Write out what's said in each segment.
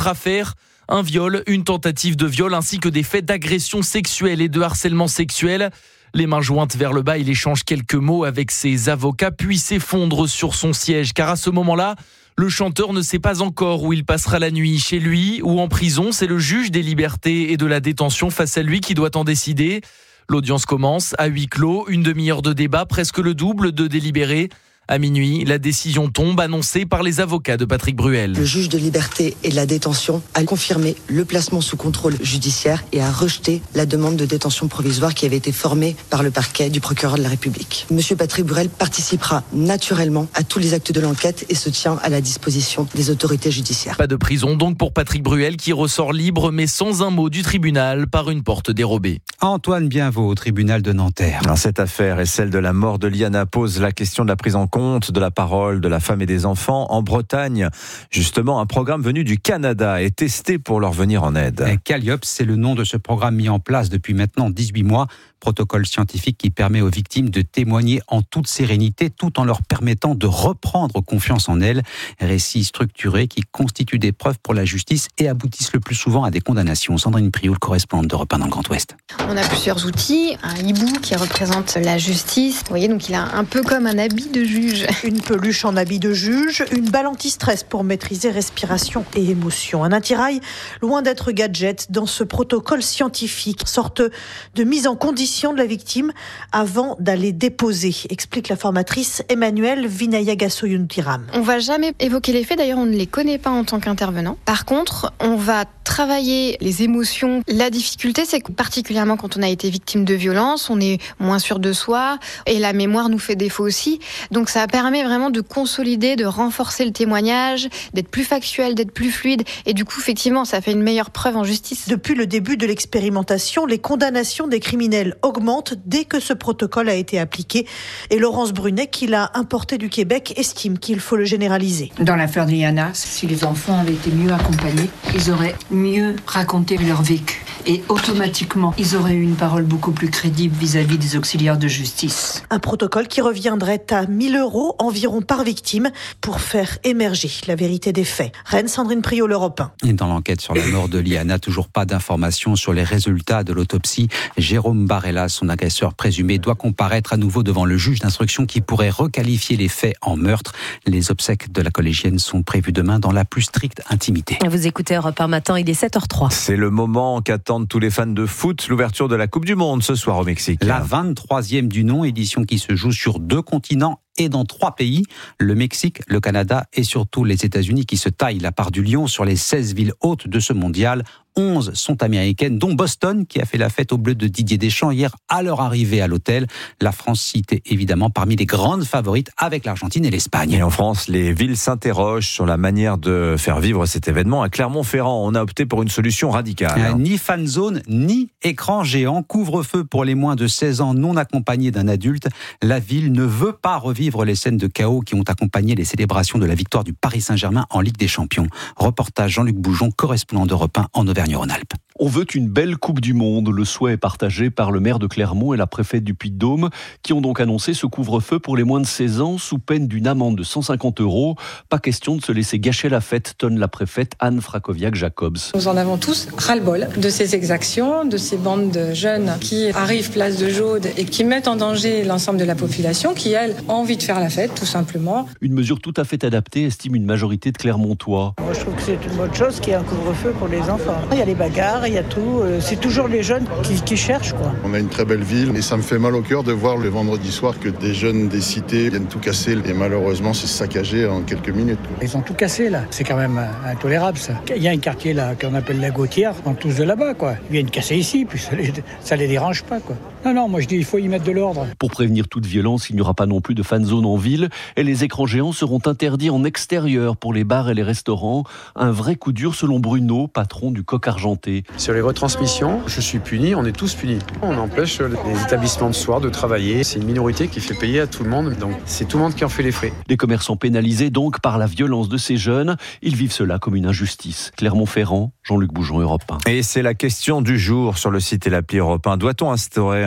4 affaires. Un viol, une tentative de viol ainsi que des faits d'agression sexuelle et de harcèlement sexuel. Les mains jointes vers le bas, il échange quelques mots avec ses avocats puis s'effondre sur son siège. Car à ce moment-là, le chanteur ne sait pas encore où il passera la nuit, chez lui ou en prison. C'est le juge des libertés et de la détention face à lui qui doit en décider. L'audience commence à huis clos, une demi-heure de débat, presque le double de délibérés. À minuit, la décision tombe, annoncée par les avocats de Patrick Bruel. Le juge de liberté et de la détention a confirmé le placement sous contrôle judiciaire et a rejeté la demande de détention provisoire qui avait été formée par le parquet du procureur de la République. Monsieur Patrick Bruel participera naturellement à tous les actes de l'enquête et se tient à la disposition des autorités judiciaires. Pas de prison donc pour Patrick Bruel qui ressort libre mais sans un mot du tribunal par une porte dérobée. Antoine Bienvaux au tribunal de Nanterre. Cette affaire et celle de la mort de Liana pose la question de la prise en compte de la parole de la femme et des enfants. En Bretagne, justement, un programme venu du Canada est testé pour leur venir en aide. Calliope, c'est le nom de ce programme mis en place depuis maintenant 18 mois. Protocole scientifique qui permet aux victimes de témoigner en toute sérénité tout en leur permettant de reprendre confiance en elles. Récits structurés qui constituent des preuves pour la justice et aboutissent le plus souvent à des condamnations. Sandrine Prioul, correspondante d'Europe 1 dans le Grand Ouest. On a plusieurs outils. Un hibou qui représente la justice. Vous voyez, donc il a un peu comme un habit de juge. Une peluche en habit de juge, une balle anti-stress pour maîtriser respiration et émotion. Un attirail loin d'être gadget dans ce protocole scientifique, sorte de mise en condition de la victime avant d'aller déposer, explique la formatrice Emmanuelle Vinayagasoyuntiram. On ne va jamais évoquer les faits, d'ailleurs on ne les connaît pas en tant qu'intervenant. Par contre, on va travailler les émotions. La difficulté, c'est que particulièrement quand on a été victime de violence, on est moins sûr de soi et la mémoire nous fait défaut aussi. Donc ça permet vraiment de consolider, de renforcer le témoignage, d'être plus factuel, d'être plus fluide et du coup, effectivement, ça fait une meilleure preuve en justice. Depuis le début de l'expérimentation, les condamnations des criminels augmente dès que ce protocole a été appliqué. Et Laurence Brunet, qui l'a importé du Québec, estime qu'il faut le généraliser. Dans l'affaire de Liana, si les enfants avaient été mieux accompagnés, ils auraient mieux raconté leur vécu. Et automatiquement, ils auraient eu une parole beaucoup plus crédible vis-à-vis des auxiliaires de justice. Un protocole qui reviendrait à 1 000 € environ par victime pour faire émerger la vérité des faits. Rennes, Sandrine Prioul, Europe 1. Et dans l'enquête sur la mort de Liana, toujours pas d'informations sur les résultats de l'autopsie. Jérôme Barella, son agresseur présumé, doit comparaître à nouveau devant le juge d'instruction qui pourrait requalifier les faits en meurtre. Les obsèques de la collégienne sont prévues demain dans la plus stricte intimité. Vous écoutez Europe 1 matin, il est 7h03. C'est le moment qu'attendent tous les fans de foot, l'ouverture de la Coupe du Monde ce soir au Mexique. La 23e du nom, édition qui se joue sur 2 continents et dans 3 pays, le Mexique, le Canada et surtout les États-Unis qui se taillent la part du lion sur les 16 villes hôtes de ce mondial. 11 sont américaines, dont Boston, qui a fait la fête aux Bleus de Didier Deschamps hier à leur arrivée à l'hôtel. La France citée évidemment parmi les grandes favorites avec l'Argentine et l'Espagne. Et en France, les villes s'interrogent sur la manière de faire vivre cet événement. À Clermont-Ferrand, on a opté pour une solution radicale. Ni fan zone, ni écran géant. Couvre-feu pour les moins de 16 ans non accompagnés d'un adulte. La ville ne veut pas revivre les scènes de chaos qui ont accompagné les célébrations de la victoire du Paris Saint-Germain en Ligue des Champions. Reportage Jean-Luc Boujon, correspondant d'Europe 1 en Auvergne-Rhône-Alpes. On veut une belle Coupe du Monde. Le souhait est partagé par le maire de Clermont et la préfète du Puy-de-Dôme qui ont donc annoncé ce couvre-feu pour les moins de 16 ans sous peine d'une amende de 150 €. Pas question de se laisser gâcher la fête, tonne la préfète Anne Frakowiak-Jacobs. Nous en avons tous ras-le-bol de ces exactions, de ces bandes de jeunes qui arrivent place de Jaude et qui mettent en danger l'ensemble de la population qui, elle, a envie de faire la fête, tout simplement. Une mesure tout à fait adaptée, estime une majorité de Clermontois. Moi, je trouve que c'est une bonne chose qu'il y ait un couvre-feu pour les enfants. Il y a les bagarres, il y a tout. C'est toujours les jeunes qui cherchent, quoi. On a une très belle ville et ça me fait mal au cœur de voir le vendredi soir que des jeunes des cités viennent tout casser et malheureusement c'est saccagé en quelques minutes. Ils ont tout cassé là. C'est quand même intolérable ça. Il y a un quartier là qu'on appelle la Gautière, ils sont tous de là-bas, quoi. Ils viennent casser ici, puis ça les dérange pas, quoi. Non, moi je dis il faut y mettre de l'ordre. Pour prévenir toute violence, il n'y aura pas non plus de fan zone en ville et les écrans géants seront interdits en extérieur pour les bars et les restaurants. Un vrai coup dur selon Bruno, patron du Coq Argenté. Sur les retransmissions, je suis puni, on est tous punis. On empêche les établissements de soir de travailler. C'est une minorité qui fait payer à tout le monde, donc c'est tout le monde qui en fait les frais. Les commerçants pénalisés donc par la violence de ces jeunes, ils vivent cela comme une injustice. Clermont-Ferrand, Jean-Luc Boujon, Europe 1. Et c'est la question du jour sur le site et l'appli Europe 1. Doit-on instaurer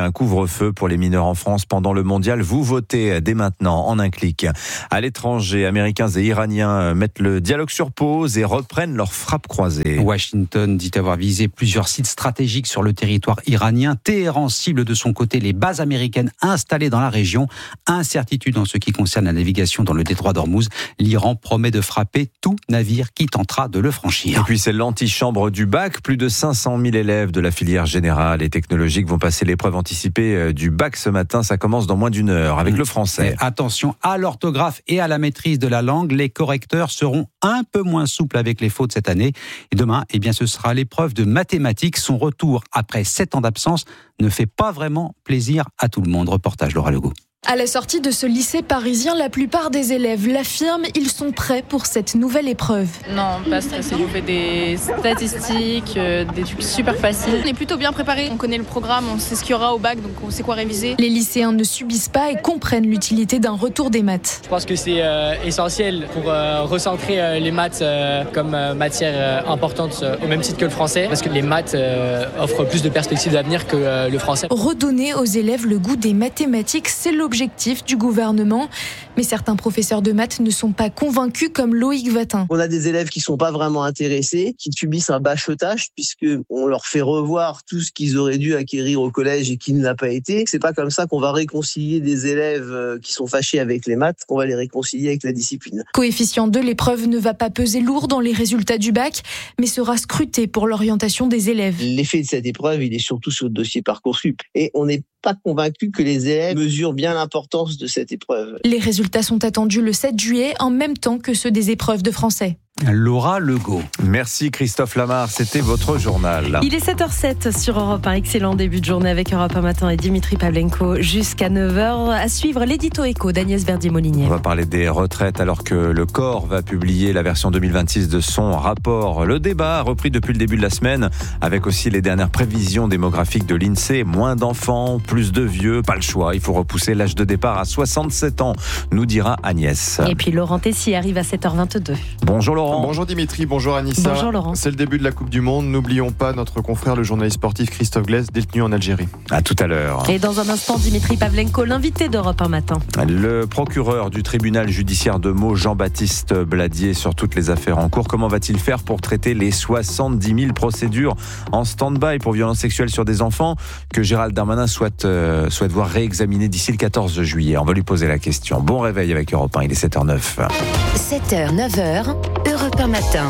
un couvre-feu pour les mineurs en France pendant le mondial. Vous votez dès maintenant en un clic. À l'étranger, Américains et Iraniens mettent le dialogue sur pause et reprennent leur frappe croisée. Washington dit avoir visé plusieurs sites stratégiques sur le territoire iranien. Téhéran cible de son côté les bases américaines installées dans la région. Incertitude en ce qui concerne la navigation dans le détroit d'Ormuz. L'Iran promet de frapper tout navire qui tentera de le franchir. Et puis c'est l'antichambre du bac. Plus de 500 000 élèves de la filière générale et technologique vont passer l'épreuve anticipée du bac ce matin. Ça commence dans moins d'une heure avec le français. Et attention à l'orthographe et à la maîtrise de la langue. Les correcteurs seront un peu moins souples avec les fautes cette année. Et demain, ce sera l'épreuve de mathématiques. Son retour après 7 ans d'absence ne fait pas vraiment plaisir à tout le monde. Reportage Laura Legault. À la sortie de ce lycée parisien, la plupart des élèves l'affirment, ils sont prêts pour cette nouvelle épreuve. Non, pas stressé. On fait des statistiques, des trucs super faciles. On est plutôt bien préparés. On connaît le programme, on sait ce qu'il y aura au bac, donc on sait quoi réviser. Les lycéens ne subissent pas et comprennent l'utilité d'un retour des maths. Je pense que c'est essentiel pour recentrer les maths comme matière importante au même titre que le français, parce que les maths offrent plus de perspectives d'avenir que le français. Redonner aux élèves le goût des mathématiques, c'est l'objectif du gouvernement. Mais certains professeurs de maths ne sont pas convaincus, comme Loïc Vatin. On a des élèves qui sont pas vraiment intéressés, qui subissent un bachotage puisque on leur fait revoir tout ce qu'ils auraient dû acquérir au collège et qui ne l'a pas été. C'est pas comme ça qu'on va réconcilier des élèves qui sont fâchés avec les maths, qu'on va les réconcilier avec la discipline. Coefficient 2, l'épreuve ne va pas peser lourd dans les résultats du bac, mais sera scrutée pour l'orientation des élèves. L'effet de cette épreuve, il est surtout sur le dossier Parcoursup. Et on n'est pas convaincu que les élèves mesurent bien l'importance de cette épreuve. Les résultats sont attendus le 7 juillet, en même temps que ceux des épreuves de français. Laura Legault. Merci Christophe Lamar, c'était votre journal. Il est 7h07 sur Europe 1. Excellent début de journée avec Europe 1 Matin et Dimitri Pavlenko jusqu'à 9h. À suivre l'édito écho d'Agnès Verdier-Molinier. On va parler des retraites alors que le corps va publier la version 2026 de son rapport. Le débat a repris depuis le début de la semaine avec aussi les dernières prévisions démographiques de l'INSEE. Moins d'enfants, plus de vieux, pas le choix. Il faut repousser l'âge de départ à 67 ans, nous dira Agnès. Et puis Laurent Tessier arrive à 7h22. Bonjour Laurent. Bonjour Dimitri, bonjour Anissa. Bonjour Laurent. C'est le début de la Coupe du Monde. N'oublions pas notre confrère, le journaliste sportif Christophe Glaise, détenu en Algérie. À tout à l'heure. Et dans un instant, Dimitri Pavlenko, l'invité d'Europe 1 Matin. Le procureur du tribunal judiciaire de Meaux, Jean-Baptiste Bladier, sur toutes les affaires en cours. Comment va-t-il faire pour traiter les 70 000 procédures en stand-by pour violences sexuelles sur des enfants que Gérald Darmanin souhaite voir réexaminer d'ici le 14 juillet? On va lui poser la question. Bon réveil avec Europe 1, il est 7h09. 7h, 9h, Europe 1 Matin.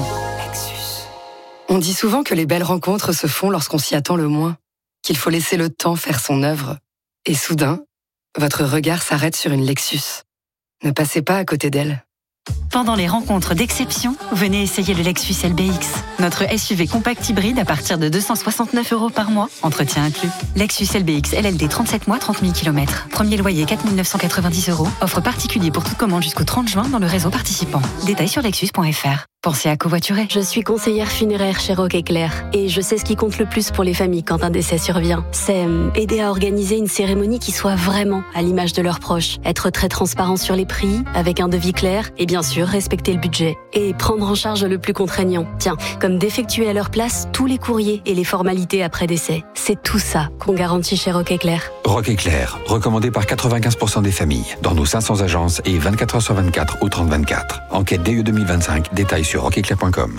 On dit souvent que les belles rencontres se font lorsqu'on s'y attend le moins, qu'il faut laisser le temps faire son œuvre. Et soudain, votre regard s'arrête sur une Lexus. Ne passez pas à côté d'elle. Pendant les rencontres d'exception, venez essayer le Lexus LBX. Notre SUV compact hybride à partir de 269 € par mois, entretien inclus. Lexus LBX LLD 37 mois, 30 000 km. Premier loyer 4 990 €. Offre particulier pour toute commande jusqu'au 30 juin dans le réseau participant. Détails sur lexus.fr. Pensez à covoiturer. Je suis conseillère funéraire chez Rock Éclair et je sais ce qui compte le plus pour les familles quand un décès survient. C'est aider à organiser une cérémonie qui soit vraiment à l'image de leurs proches. Être très transparent sur les prix, avec un devis clair et bien sûr respecter le budget. Et prendre en charge le plus contraignant. Tiens, comme d'effectuer à leur place tous les courriers et les formalités après décès. C'est tout ça qu'on garantit chez Rock Éclair. Rock Éclair, recommandé par 95% des familles, dans nos 500 agences et 24h sur 24 au 30-24. Enquête DE 2025, détails sur rockeclair.com.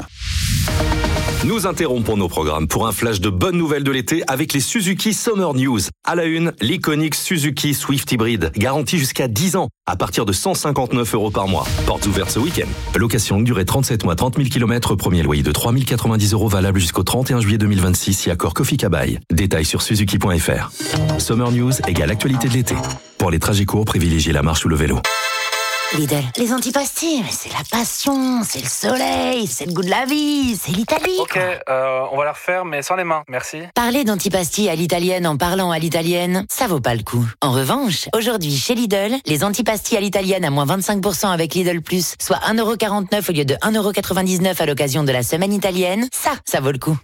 Nous interrompons nos programmes pour un flash de bonnes nouvelles de l'été avec les Suzuki Summer News. À la une, l'iconique Suzuki Swift Hybrid, garantie jusqu'à 10 ans, à partir de 159 € par mois. Portes ouvertes ce week-end. Location longue durée 37 mois, 30 000 km, premier loyer de 3 090 € valable jusqu'au 31 juillet 2026 si accord Kofi Kabaï. Détails sur suzuki.fr. Summer News égale actualité de l'été. Pour les trajets courts, privilégiez la marche ou le vélo. Lidl, les antipastilles, c'est la passion, c'est le soleil, c'est le goût de la vie, c'est l'Italie. Ok, on va la refaire, mais sans les mains, merci. Parler d'antipastilles à l'italienne en parlant à l'italienne, ça vaut pas le coup. En revanche, aujourd'hui, chez Lidl, les antipastilles à l'italienne à moins 25% avec Lidl Plus, soit 1,49 € au lieu de 1,99 € à l'occasion de la semaine italienne, ça vaut le coup.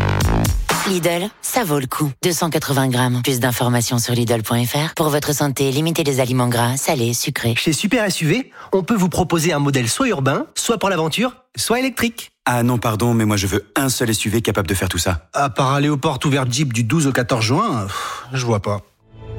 Lidl, ça vaut le coup. 280 grammes. Plus d'informations sur Lidl.fr. Pour votre santé, limitez les aliments gras, salés, sucrés. Chez Super SUV, on peut vous proposer un modèle soit urbain, soit pour l'aventure, soit électrique. Ah non, pardon, mais moi je veux un seul SUV capable de faire tout ça. À part aller aux portes ouvertes Jeep du 12 au 14 juin, je vois pas.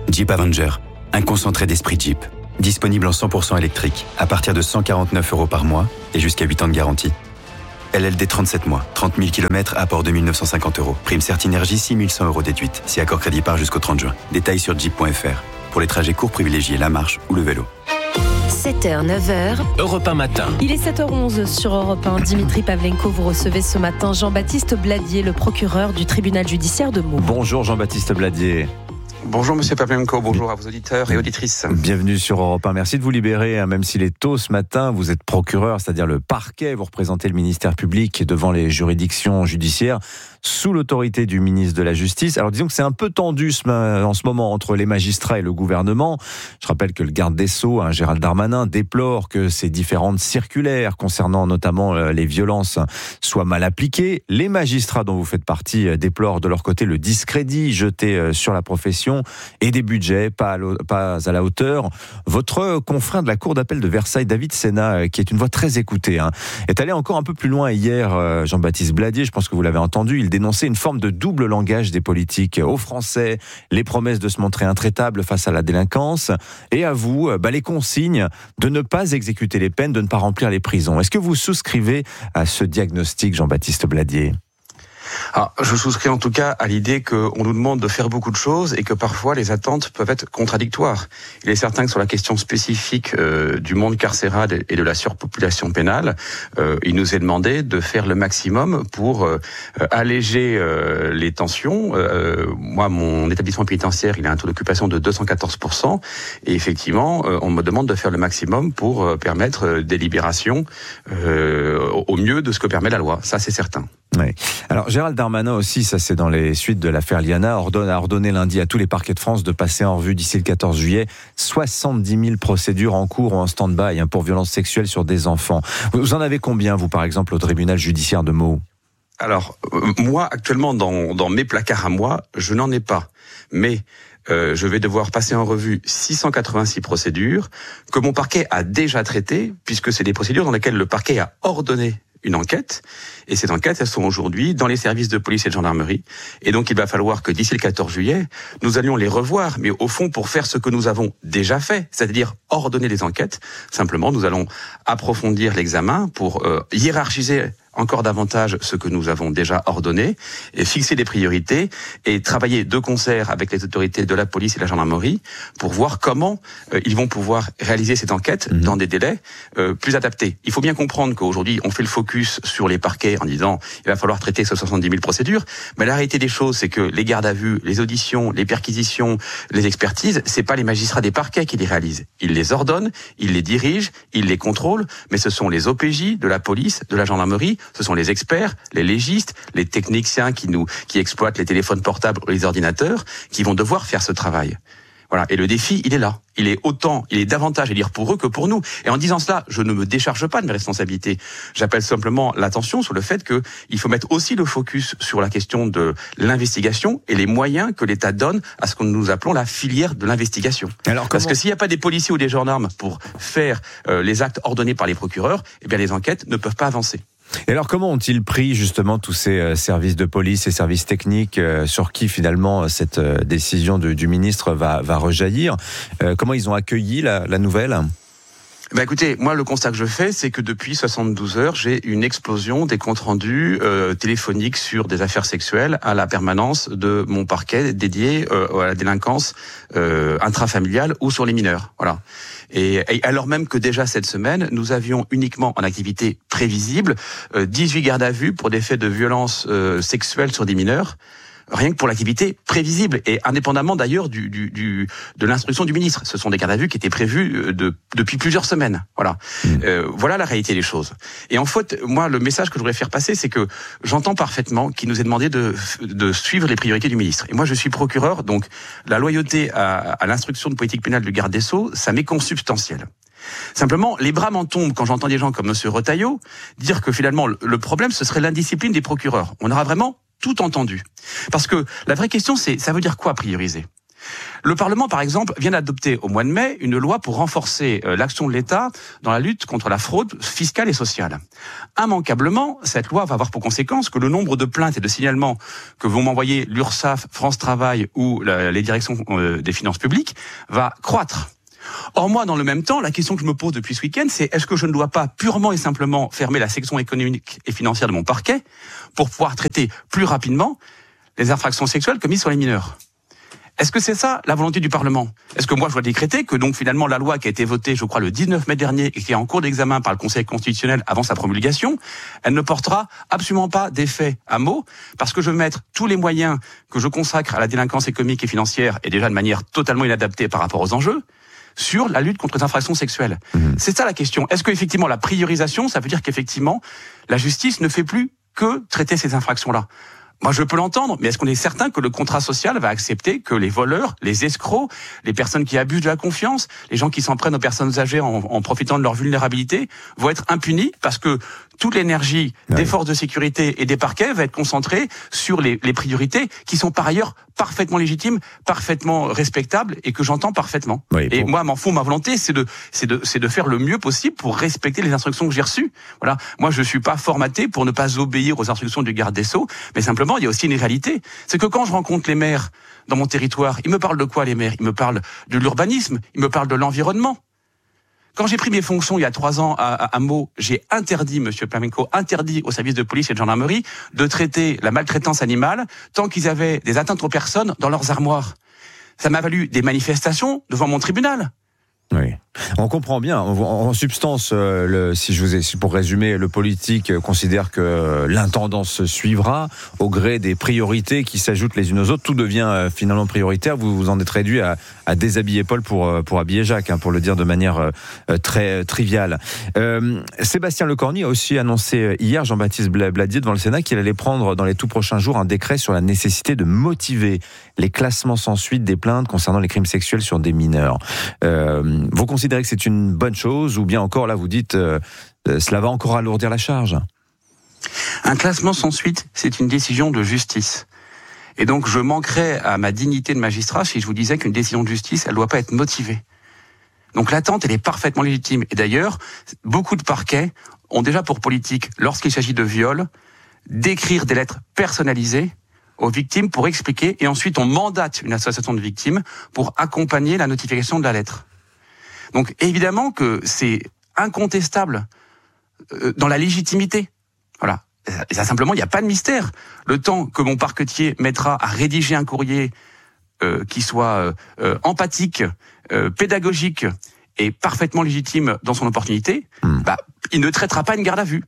Jeep Avenger, un concentré d'esprit Jeep. Disponible en 100% électrique, à partir de 149 € par mois et jusqu'à 8 ans de garantie. LLD 37 mois, 30 000 km, apport 2 950 €. Prime Certinergie, 6 100 € déduite, si accord crédit part jusqu'au 30 juin. Détails sur jeep.fr. Pour les trajets courts, privilégiez la marche ou le vélo. 7h, 9h, Europe 1 matin. Il est 7h11 sur Europe 1. Dimitri Pavlenko, vous recevez ce matin Jean-Baptiste Bladier, le procureur du tribunal judiciaire de Meaux. Bonjour Jean-Baptiste Bladier. Bonjour Monsieur Pavlenko, bonjour à vos auditeurs et auditrices. Bienvenue sur Europe 1. Merci de vous libérer, même s'il est tôt ce matin. Vous êtes procureur, c'est-à-dire le parquet. Vous représentez le ministère public devant les juridictions judiciaires sous l'autorité du ministre de la Justice. Alors disons que c'est un peu tendu en ce moment entre les magistrats et le gouvernement. Je rappelle que le garde des Sceaux, Gérald Darmanin, déplore que ces différentes circulaires concernant notamment les violences soient mal appliquées. Les magistrats dont vous faites partie déplorent de leur côté le discrédit jeté sur la profession et des budgets pas à la hauteur. Votre confrère de la Cour d'appel de Versailles, David Sena, qui est une voix très écoutée, est allé encore un peu plus loin hier, Jean-Baptiste Bladier, je pense que vous l'avez entendu, il dénonçait une forme de double langage des politiques. Aux Français, les promesses de se montrer intraitables face à la délinquance, et à vous, les consignes de ne pas exécuter les peines, de ne pas remplir les prisons. Est-ce que vous souscrivez à ce diagnostic, Jean-Baptiste Bladier ? Alors, je souscris en tout cas à l'idée qu'on nous demande de faire beaucoup de choses et que parfois les attentes peuvent être contradictoires. Il est certain que sur la question spécifique du monde carcéral et de la surpopulation pénale, il nous est demandé de faire le maximum pour alléger les tensions. Moi, mon établissement pénitentiaire, il a un taux d'occupation de 214%, et effectivement, on me demande de faire le maximum pour permettre des libérations au mieux de ce que permet la loi. Ça, c'est certain. Oui. Alors Gérald Darmanin aussi, ça c'est dans les suites de l'affaire Liana, a ordonné lundi à tous les parquets de France de passer en revue d'ici le 14 juillet 70 000 procédures en cours ou en stand-by pour violences sexuelles sur des enfants. Vous en avez combien, vous, par exemple, au tribunal judiciaire de Meaux ? Alors, moi, actuellement, dans mes placards à moi, je n'en ai pas. Mais je vais devoir passer en revue 686 procédures que mon parquet a déjà traitées, puisque c'est des procédures dans lesquelles le parquet a ordonné une enquête, et ces enquêtes, elles sont aujourd'hui dans les services de police et de gendarmerie, et donc il va falloir que d'ici le 14 juillet, nous allions les revoir, mais au fond pour faire ce que nous avons déjà fait, c'est-à-dire ordonner les enquêtes. Simplement, nous allons approfondir l'examen pour hiérarchiser encore davantage ce que nous avons déjà ordonné, et fixer des priorités, et travailler de concert avec les autorités de la police et de la gendarmerie pour voir comment ils vont pouvoir réaliser cette enquête dans des délais plus adaptés. Il faut bien comprendre qu'aujourd'hui, on fait le focus sur les parquets en disant il va falloir traiter ces 70 000 procédures, mais la réalité des choses, c'est que les gardes à vue, les auditions, les perquisitions, les expertises, c'est pas les magistrats des parquets qui les réalisent. Ils les ordonnent, ils les dirigent, ils les contrôlent, mais ce sont les OPJ de la police, de la gendarmerie, ce sont les experts, les légistes, les techniciens qui exploitent les téléphones portables ou les ordinateurs, qui vont devoir faire ce travail. Voilà. Et le défi, il est là. Il est davantage à dire pour eux que pour nous. Et en disant cela, je ne me décharge pas de mes responsabilités. J'appelle simplement l'attention sur le fait qu'il faut mettre aussi le focus sur la question de l'investigation et les moyens que l'État donne à ce que nous appelons la filière de l'investigation. Parce que s'il n'y a pas des policiers ou des gendarmes pour faire les actes ordonnés par les procureurs, eh bien les enquêtes ne peuvent pas avancer. Et alors comment ont-ils pris justement tous ces services de police, ces services techniques sur qui finalement cette décision du ministre va rejaillir ? Comment ils ont accueilli la nouvelle ? Écoutez, moi le constat que je fais, c'est que depuis 72 heures, j'ai une explosion des comptes rendus téléphoniques sur des affaires sexuelles à la permanence de mon parquet dédié à la délinquance intrafamiliale ou sur les mineurs. Voilà. Et alors même que déjà cette semaine, nous avions uniquement en activité prévisible 18 gardes à vue pour des faits de violence sexuelle sur des mineurs. Rien que pour l'activité prévisible et indépendamment d'ailleurs de l'instruction du ministre. Ce sont des gardes à vue qui étaient prévus depuis plusieurs semaines. Voilà. Voilà la réalité des choses. Et en fait, moi, le message que je voudrais faire passer, c'est que j'entends parfaitement qu'il nous est demandé de suivre les priorités du ministre. Et moi, je suis procureur, donc la loyauté à l'instruction de politique pénale du garde des Sceaux, ça m'est consubstantiel. Simplement, les bras m'en tombent quand j'entends des gens comme monsieur Retailleau dire que finalement, le problème, ce serait l'indiscipline des procureurs. On aura vraiment tout entendu. Parce que la vraie question, c'est, ça veut dire quoi prioriser ? Le Parlement, par exemple, vient d'adopter au mois de mai une loi pour renforcer l'action de l'État dans la lutte contre la fraude fiscale et sociale. Immanquablement, cette loi va avoir pour conséquence que le nombre de plaintes et de signalements que vont m'envoyer l'URSSAF, France Travail ou les directions des finances publiques va croître. Or moi, dans le même temps, la question que je me pose depuis ce week-end, c'est est-ce que je ne dois pas purement et simplement fermer la section économique et financière de mon parquet pour pouvoir traiter plus rapidement les infractions sexuelles commises sur les mineurs ? Est-ce que c'est ça la volonté du Parlement ? Est-ce que moi je dois décréter que donc finalement la loi qui a été votée, je crois, le 19 mai dernier et qui est en cours d'examen par le Conseil constitutionnel avant sa promulgation, elle ne portera absolument pas d'effet à mot parce que je vais mettre tous les moyens que je consacre à la délinquance économique et financière et déjà de manière totalement inadaptée par rapport aux enjeux sur la lutte contre les infractions sexuelles. C'est ça la question. Est-ce que effectivement la priorisation, ça veut dire qu'effectivement la justice ne fait plus que traiter ces infractions-là ? Moi, je peux l'entendre, mais est-ce qu'on est certain que le contrat social va accepter que les voleurs, les escrocs, les personnes qui abusent de la confiance, les gens qui s'en prennent aux personnes âgées en profitant de leur vulnérabilité, vont être impunis parce que toute l'énergie des forces de sécurité et des parquets va être concentrée sur les priorités qui sont par ailleurs parfaitement légitimes, parfaitement respectables et que j'entends parfaitement. Et moi, m'en fous, ma volonté, c'est de faire le mieux possible pour respecter les instructions que j'ai reçues. Voilà. Moi, je suis pas formaté pour ne pas obéir aux instructions du garde des Sceaux, mais simplement, il y a aussi une réalité. C'est que quand je rencontre les maires dans mon territoire, ils me parlent de quoi, les maires ? Ils me parlent de l'urbanisme, ils me parlent de l'environnement. Quand j'ai pris mes fonctions il y a 3 ans à Meaux, j'ai interdit, monsieur Pavlenko, interdit aux services de police et de gendarmerie de traiter la maltraitance animale tant qu'ils avaient des atteintes aux personnes dans leurs armoires. Ça m'a valu des manifestations devant mon tribunal. Oui. On comprend bien. En substance, pour résumer, le politique considère que l'intendance suivra au gré des priorités qui s'ajoutent les unes aux autres. Tout devient finalement prioritaire. Vous vous en êtes réduit à déshabiller Paul pour habiller Jacques, pour le dire de manière très triviale. Sébastien Lecornu a aussi annoncé hier, Jean-Baptiste Bladier, devant le Sénat, qu'il allait prendre dans les tout prochains jours un décret sur la nécessité de motiver les classements sans suite des plaintes concernant les crimes sexuels sur des mineurs. Vous considérez que c'est une bonne chose ou bien encore là vous dites cela va encore alourdir la charge ? Un classement sans suite, c'est une décision de justice. Et donc je manquerais à ma dignité de magistrat si je vous disais qu'une décision de justice, elle ne doit pas être motivée. Donc l'attente, elle est parfaitement légitime. Et d'ailleurs, beaucoup de parquets ont déjà pour politique, lorsqu'il s'agit de viol, d'écrire des lettres personnalisées aux victimes pour expliquer, et ensuite on mandate une association de victimes pour accompagner la notification de la lettre. Donc évidemment que c'est incontestable dans la légitimité. Voilà. Et ça, simplement, il n'y a pas de mystère. Le temps que mon parquetier mettra à rédiger un courrier qui soit empathique, pédagogique et parfaitement légitime dans son opportunité, il ne traitera pas une garde à vue.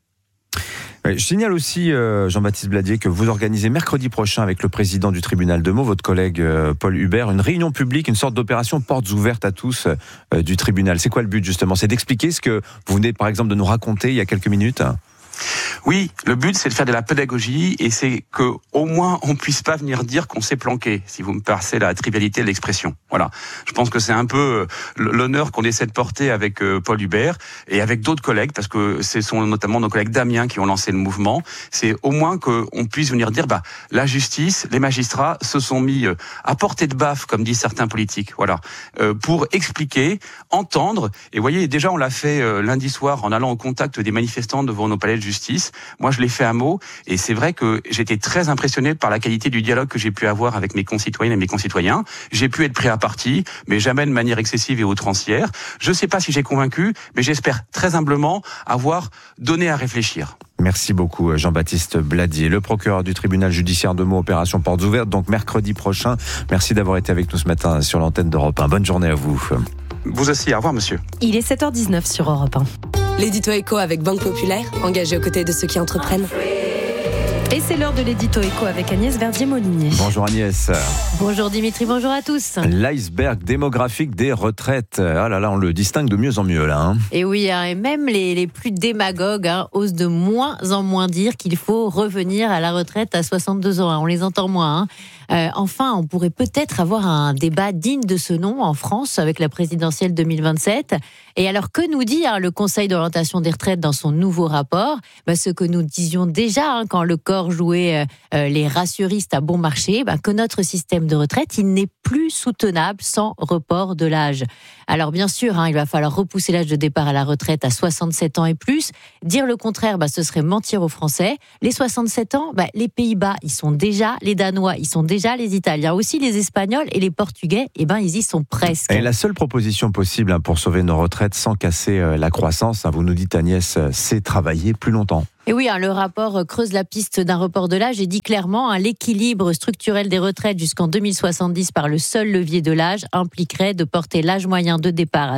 Je signale aussi, Jean-Baptiste Bladier, que vous organisez mercredi prochain avec le président du tribunal de Meaux, votre collègue Paul Hubert, une réunion publique, une sorte d'opération portes ouvertes à tous du tribunal. C'est quoi le but justement ? C'est d'expliquer ce que vous venez par exemple de nous raconter il y a quelques minutes ? Oui, le but c'est de faire de la pédagogie et c'est que au moins on puisse pas venir dire qu'on s'est planqué, si vous me passez la trivialité de l'expression. Voilà. Je pense que c'est un peu l'honneur qu'on essaie de porter avec Paul Hubert et avec d'autres collègues, parce que ce sont notamment nos collègues d'Amiens qui ont lancé le mouvement. C'est au moins qu'on puisse venir dire la justice, les magistrats se sont mis à portée de baffe, comme disent certains politiques. Voilà, pour expliquer, entendre. Et vous voyez, déjà on l'a fait lundi soir en allant au contact des manifestants devant nos palais de justice. Moi, je l'ai fait à Meaux, et c'est vrai que j'étais très impressionné par la qualité du dialogue que j'ai pu avoir avec mes concitoyennes et mes concitoyens. J'ai pu être pris à partie, mais jamais de manière excessive et outrancière. Je ne sais pas si j'ai convaincu, mais j'espère très humblement avoir donné à réfléchir. Merci beaucoup Jean-Baptiste Bladier, le procureur du tribunal judiciaire de Meaux, opération portes ouvertes, donc mercredi prochain. Merci d'avoir été avec nous ce matin sur l'antenne d'Europe 1. Bonne journée à vous. Vous aussi, au revoir monsieur. Il est 7h19 sur Europe 1. L'édito éco avec Banque Populaire, engagé aux côtés de ceux qui entreprennent. Et c'est l'heure de l'édito éco avec Agnès Verdier-Molinier. Bonjour Agnès. Bonjour Dimitri, bonjour à tous. L'iceberg démographique des retraites. Ah là là, on le distingue de mieux en mieux là. Et oui, et même les plus démagogues osent de moins en moins dire qu'il faut revenir à la retraite à 62 ans. On les entend moins. Enfin, on pourrait peut-être avoir un débat digne de ce nom en France avec la présidentielle 2027. Et alors, que nous dit le Conseil d'orientation des retraites dans son nouveau rapport ? Ce que nous disions déjà quand le corps encore jouer les rassuristes à bon marché, que notre système de retraite, il n'est plus soutenable sans report de l'âge. Alors bien sûr, il va falloir repousser l'âge de départ à la retraite à 67 ans et plus. Dire le contraire, ce serait mentir aux Français. Les 67 ans, les Pays-Bas, ils sont déjà, les Danois, ils sont déjà, les Italiens aussi, les Espagnols et les Portugais, ils y sont presque. Et la seule proposition possible pour sauver nos retraites sans casser la croissance, vous nous dites Agnès, c'est travailler plus longtemps. Et oui, le rapport creuse la piste d'un report de l'âge et dit clairement l'équilibre structurel des retraites jusqu'en 2070 par le seul levier de l'âge impliquerait de porter l'âge moyen de départ à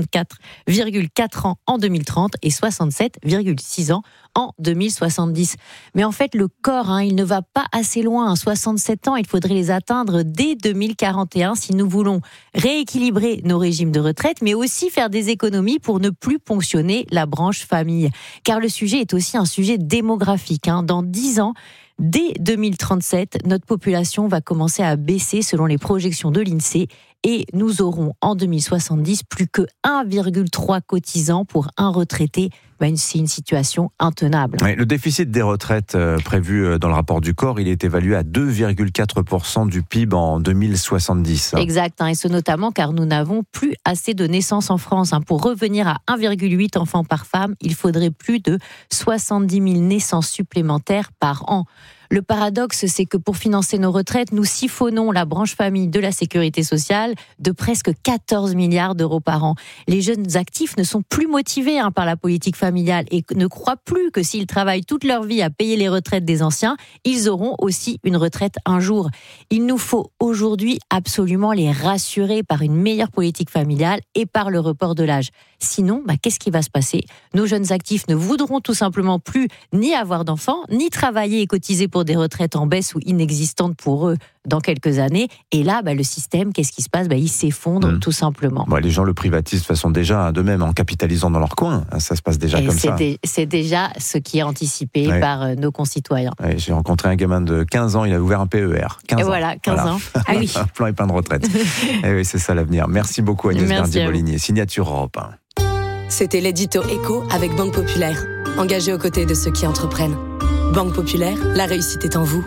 64,4 ans en 2030 et 67,6 ans en 2070. Mais en fait, le corps, il ne va pas assez loin. 67 ans, il faudrait les atteindre dès 2041 si nous voulons rééquilibrer nos régimes de retraite, mais aussi faire des économies pour ne plus ponctionner la branche famille. Car le sujet est aussi un sujet démographique. Dans 10 ans, dès 2037, notre population va commencer à baisser selon les projections de l'INSEE et nous aurons en 2070 plus que 1,3 cotisants pour un retraité. C'est une situation intenable. Oui, le déficit des retraites prévu dans le rapport du corps, il est évalué à 2,4% du PIB en 2070. Exact, et ce notamment car nous n'avons plus assez de naissances en France. Pour revenir à 1,8 enfants par femme, il faudrait plus de 70 000 naissances supplémentaires par an. Le paradoxe, c'est que pour financer nos retraites, nous siphonnons la branche famille de la sécurité sociale de presque 14 milliards d'euros par an. Les jeunes actifs ne sont plus motivés par la politique familiale et ne croient plus que s'ils travaillent toute leur vie à payer les retraites des anciens, ils auront aussi une retraite un jour. Il nous faut aujourd'hui absolument les rassurer par une meilleure politique familiale et par le report de l'âge. Sinon, qu'est-ce qui va se passer ? Nos jeunes actifs ne voudront tout simplement plus ni avoir d'enfants, ni travailler et cotiser pour des retraites en baisse ou inexistantes pour eux dans quelques années. Et là, le système, qu'est-ce qui se passe ? Il s'effondre tout simplement. Les gens le privatisent de façon déjà d'eux-mêmes en capitalisant dans leur coin. Ça se passe déjà comme ça. C'est déjà ce qui est anticipé par nos concitoyens. J'ai rencontré un gamin de 15 ans, il a ouvert un PER. 15 et voilà, 15 ans. Ah oui. Un plan et plein de retraite. Et oui, c'est ça l'avenir. Merci beaucoup Agnès Verdier-Molinier. Signature Europe 1. C'était l'édito Écho avec Banque Populaire. Engagé aux côtés de ceux qui entreprennent. Banque Populaire, la réussite est en vous.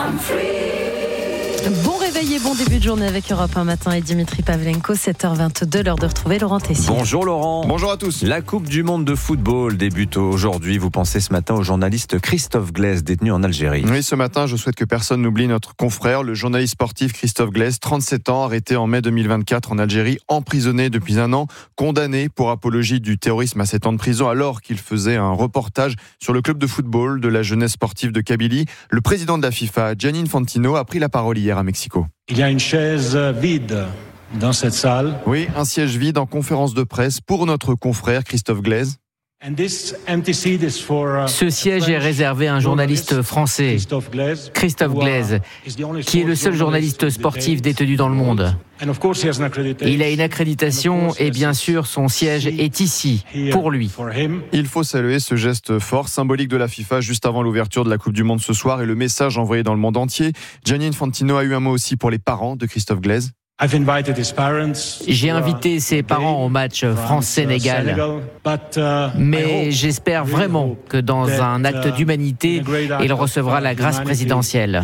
Bon réveil et bon début de journée avec Europe 1 matin et Dimitri Pavlenko, 7h22, l'heure de retrouver Laurent Tessier. Bonjour Laurent. Bonjour à tous. La Coupe du Monde de football débute aujourd'hui. Vous pensez ce matin au journaliste Christophe Glaise, détenu en Algérie. Oui, ce matin, je souhaite que personne n'oublie notre confrère, le journaliste sportif Christophe Glaise, 37 ans, arrêté en mai 2024 en Algérie, emprisonné depuis 1 an, condamné pour apologie du terrorisme à 7 ans de prison alors qu'il faisait un reportage sur le club de football de la jeunesse sportive de Kabylie. Le président de la FIFA, Gianni Infantino, a pris la parole hier à Mexico. Il y a une chaise vide dans cette salle. Oui, un siège vide en conférence de presse pour notre confrère Christophe Glaise. Ce siège est réservé à un journaliste français, Christophe Glaise, qui est le seul journaliste sportif détenu dans le monde. Il a une accréditation et bien sûr son siège est ici, pour lui. Il faut saluer ce geste fort, symbolique de la FIFA juste avant l'ouverture de la Coupe du Monde ce soir et le message envoyé dans le monde entier. Gianni Infantino a eu un mot aussi pour les parents de Christophe Glaise. J'ai invité ses parents au match France-Sénégal, mais j'espère vraiment que dans un acte d'humanité, il recevra la grâce présidentielle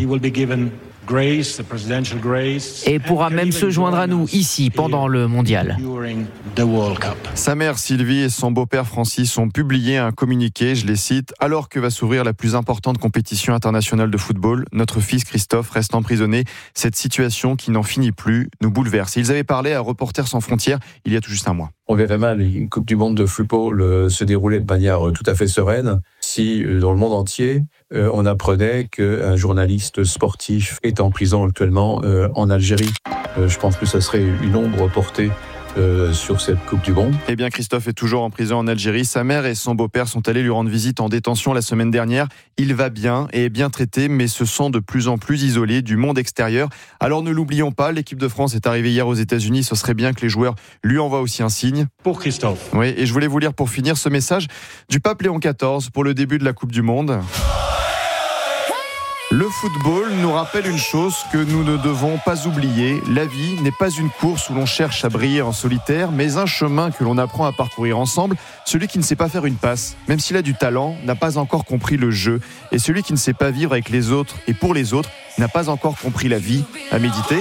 et pourra même se joindre à nous ici pendant le mondial. Sa mère Sylvie et son beau-père Francis ont publié un communiqué, je les cite, « Alors que va s'ouvrir la plus importante compétition internationale de football, notre fils Christophe reste emprisonné. Cette situation qui n'en finit plus nous bouleverse. » Ils avaient parlé à Reporters sans frontières il y a tout juste un mois. On verrait mal une Coupe du Monde de football se dérouler de manière tout à fait sereine si, dans le monde entier, on apprenait qu'un journaliste sportif est en prison actuellement en Algérie. Je pense que ça serait une ombre portée sur cette Coupe du Monde. Eh bien, Christophe est toujours en prison en Algérie. Sa mère et son beau-père sont allés lui rendre visite en détention la semaine dernière. Il va bien et est bien traité, mais se sent de plus en plus isolé du monde extérieur. Alors ne l'oublions pas, l'équipe de France est arrivée hier aux États-Unis. Ce serait bien que les joueurs lui envoient aussi un signe. Pour Christophe. Oui, et je voulais vous lire pour finir ce message du pape Léon XIV pour le début de la Coupe du Monde. Le football nous rappelle une chose que nous ne devons pas oublier. La vie n'est pas une course où l'on cherche à briller en solitaire, mais un chemin que l'on apprend à parcourir ensemble. Celui qui ne sait pas faire une passe, même s'il a du talent, n'a pas encore compris le jeu. Et celui qui ne sait pas vivre avec les autres et pour les autres n'a pas encore compris la vie. À méditer.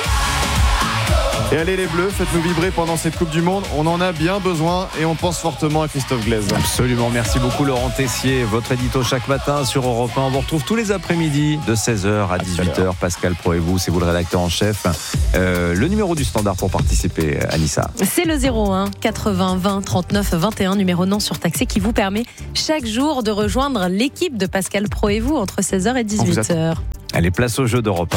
Et allez les Bleus, faites-nous vibrer pendant cette Coupe du Monde. On en a bien besoin et on pense fortement à Christophe Glaise. Absolument, merci beaucoup Laurent Tessier. Votre édito chaque matin sur Europe 1. On vous retrouve tous les après-midi de 16h à 18h. Pascal Pro et vous, c'est vous le rédacteur en chef. Le numéro du standard pour participer, Anissa. C'est le 01 80 20 39 21, numéro non surtaxé qui vous permet chaque jour de rejoindre l'équipe de Pascal Pro et vous entre 16h et 18h. Allez, place au jeu d'Europe 1.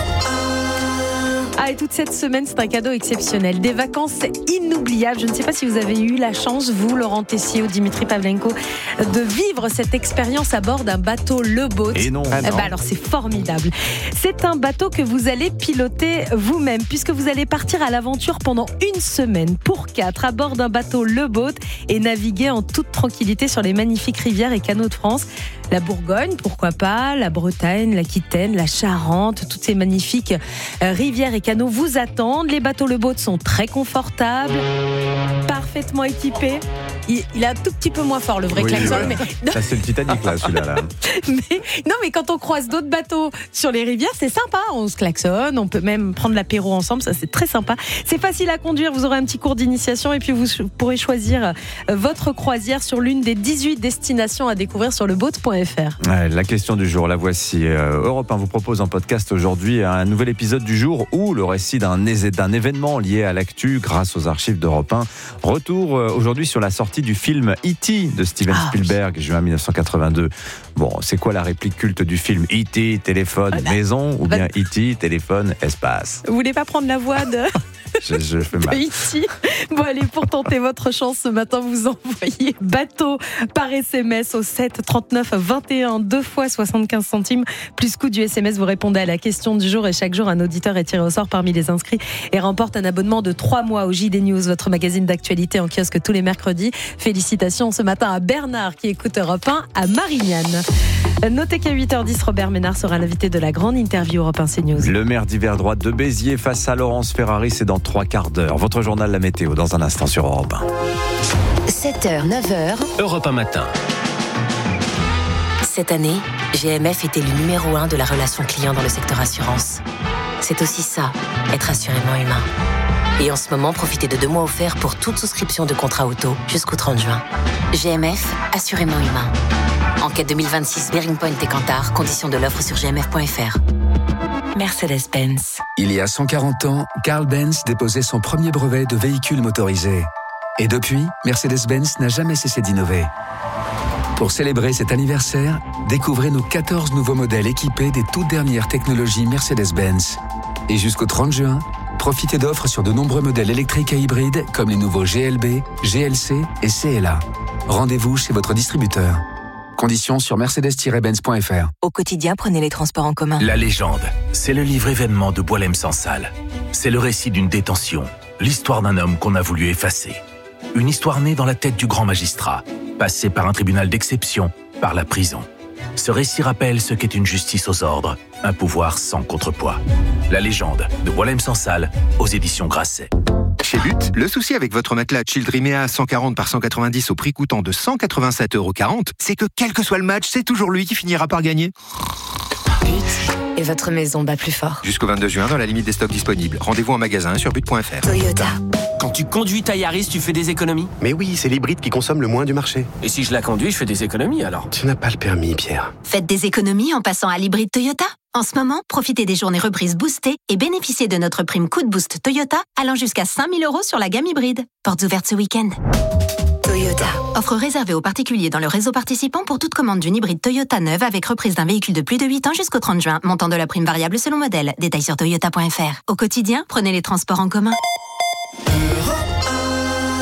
Et toute cette semaine, c'est un cadeau exceptionnel. Des vacances inoubliables. Je ne sais pas si vous avez eu la chance, vous, Laurent Tessier ou Dimitri Pavlenko, de vivre cette expérience à bord d'un bateau Le Boat. Et non. Alors, c'est formidable. C'est un bateau que vous allez piloter vous-même, puisque vous allez partir à l'aventure pendant une semaine pour 4 à bord d'un bateau Le Boat et naviguer en toute tranquillité sur les magnifiques rivières et canaux de France. La Bourgogne, pourquoi pas, la Bretagne, l'Aquitaine, la Charente, toutes ces magnifiques rivières et canaux vous attendent. Les bateaux Le Boat sont très confortables, parfaitement équipés. Il est un tout petit peu moins fort, le vrai klaxon. Ouais. Mais... Ça, c'est le Titanic, là, celui-là. mais quand on croise d'autres bateaux sur les rivières, c'est sympa. On se klaxonne, on peut même prendre l'apéro ensemble. Ça, c'est très sympa. C'est facile à conduire. Vous aurez un petit cours d'initiation et puis vous pourrez choisir votre croisière sur l'une des 18 destinations à découvrir sur leboat.fr. La question du jour, la voici. Europe 1 vous propose en podcast aujourd'hui un nouvel épisode du jour où le récit d'un événement lié à l'actu grâce aux archives d'Europe 1. Retour aujourd'hui sur la sortie du film E.T. de Steven Spielberg, juin 1982. Bon, c'est quoi la réplique culte du film? E.T. téléphone maison ou bien E.T. téléphone espace? Vous voulez pas prendre la voix de... Je fais mal. Ici. Bon, allez, pour tenter votre chance ce matin, vous envoyez bateau par SMS au 7 39 21, 2 fois 75 centimes, plus coût du SMS. Vous répondez à la question du jour et chaque jour, un auditeur est tiré au sort parmi les inscrits et remporte un abonnement de 3 mois au JD News, votre magazine d'actualité en kiosque tous les mercredis. Félicitations ce matin à Bernard qui écoute Europe 1, à Marignane. Notez qu'à 8h10, Robert Ménard sera l'invité de la grande interview Europe 1 CNews. Le maire d'hiver droite de Béziers face à Laurence Ferrari, c'est dans 3 quarts d'heure. Votre journal La Météo dans un instant sur Europe 1. 7h, 9h. Europe 1 matin. Cette année, GMF était le numéro 1 de la relation client dans le secteur assurance. C'est aussi ça, être assurément humain. Et en ce moment, profitez de 2 mois offerts pour toute souscription de contrat auto jusqu'au 30 juin. GMF, assurément humain. Enquête 2026, Bearing Point et Kantar. Conditions de l'offre sur gmf.fr. Mercedes-Benz. Il y a 140 ans, Carl Benz déposait son premier brevet de véhicule motorisé. Et depuis, Mercedes-Benz n'a jamais cessé d'innover. Pour célébrer cet anniversaire, découvrez nos 14 nouveaux modèles équipés des toutes dernières technologies Mercedes-Benz. Et jusqu'au 30 juin, profitez d'offres sur de nombreux modèles électriques et hybrides comme les nouveaux GLB, GLC et CLA. Rendez-vous chez votre distributeur. Conditions sur mercedes-benz.fr. Au quotidien, prenez les transports en commun. La légende, c'est le livre événement de Boualem Sansal. C'est le récit d'une détention, l'histoire d'un homme qu'on a voulu effacer. Une histoire née dans la tête du grand magistrat, passée par un tribunal d'exception, par la prison. Ce récit rappelle ce qu'est une justice aux ordres, un pouvoir sans contrepoids. La légende de Boualem Sansal, aux éditions Grasset. Chez But, le souci avec votre matelas Childrimea 140 par 190 au prix coûtant de 187,40 €, c'est que quel que soit le match, c'est toujours lui qui finira par gagner. But, et votre maison bat plus fort. Jusqu'au 22 juin, dans la limite des stocks disponibles. Rendez-vous en magasin sur but.fr. Toyota. Quand tu conduis ta Yaris, tu fais des économies? Mais oui, c'est l'hybride qui consomme le moins du marché. Et si je la conduis, je fais des économies alors? Tu n'as pas le permis, Pierre. Faites des économies en passant à l'hybride Toyota. En ce moment, profitez des journées reprises boostées et bénéficiez de notre prime coup de boost Toyota allant jusqu'à 5 000 € sur la gamme hybride. Portes ouvertes ce week-end. Toyota. Offre réservée aux particuliers dans le réseau participant pour toute commande d'une hybride Toyota neuve avec reprise d'un véhicule de plus de 8 ans jusqu'au 30 juin. Montant de la prime variable selon modèle. Détails sur toyota.fr. Au quotidien, prenez les transports en commun. La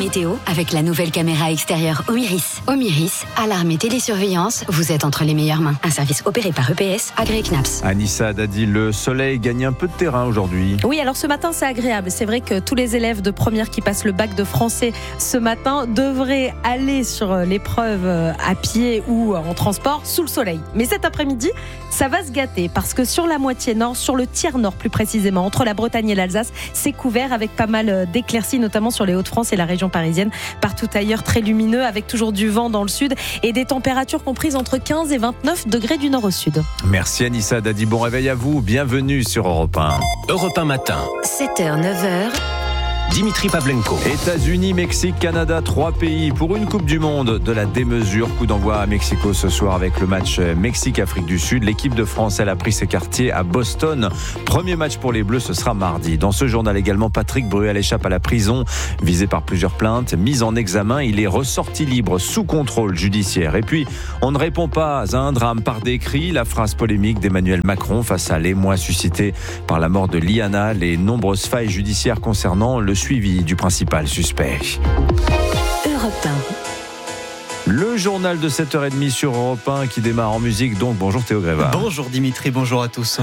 météo avec la nouvelle caméra extérieure Omiris. Omiris, alarme et télésurveillance, vous êtes entre les meilleures mains. Un service opéré par EPS, agréé CNAPS. Anissa Dadi, le soleil gagne un peu de terrain aujourd'hui. Oui, alors ce matin c'est agréable. C'est vrai que tous les élèves de première qui passent le bac de français ce matin devraient aller sur l'épreuve à pied ou en transport sous le soleil. Mais cet après-midi, ça va se gâter parce que sur la moitié nord, sur le tiers nord plus précisément, entre la Bretagne et l'Alsace, c'est couvert avec pas mal d'éclaircies, notamment sur les Hauts-de-France et la région parisienne. Partout ailleurs, très lumineux avec toujours du vent dans le sud et des températures comprises entre 15 et 29 degrés du nord au sud. Merci Anissa Dadi, bon réveil à vous, bienvenue sur Europe 1. Europe 1 matin. 7h, 9h. Dimitri Pavlenko. États-Unis, Mexique, Canada, 3 pays pour une Coupe du Monde de la démesure. Coup d'envoi à Mexico ce soir avec le match Mexique-Afrique du Sud. L'équipe de France, elle a pris ses quartiers à Boston. Premier match pour les Bleus, ce sera mardi. Dans ce journal également, Patrick Bruel échappe à la prison, visé par plusieurs plaintes. Mis en examen, il est ressorti libre sous contrôle judiciaire. Et puis, on ne répond pas à un drame par décrit. La phrase polémique d'Emmanuel Macron face à l'émoi suscité par la mort de Liana, les nombreuses failles judiciaires concernant le suivi du principal suspect. Europe 1. Le journal de 7h30 sur Europe 1 qui démarre en musique. Donc bonjour Théo Gréva. Bonjour Dimitri, bonjour à tous.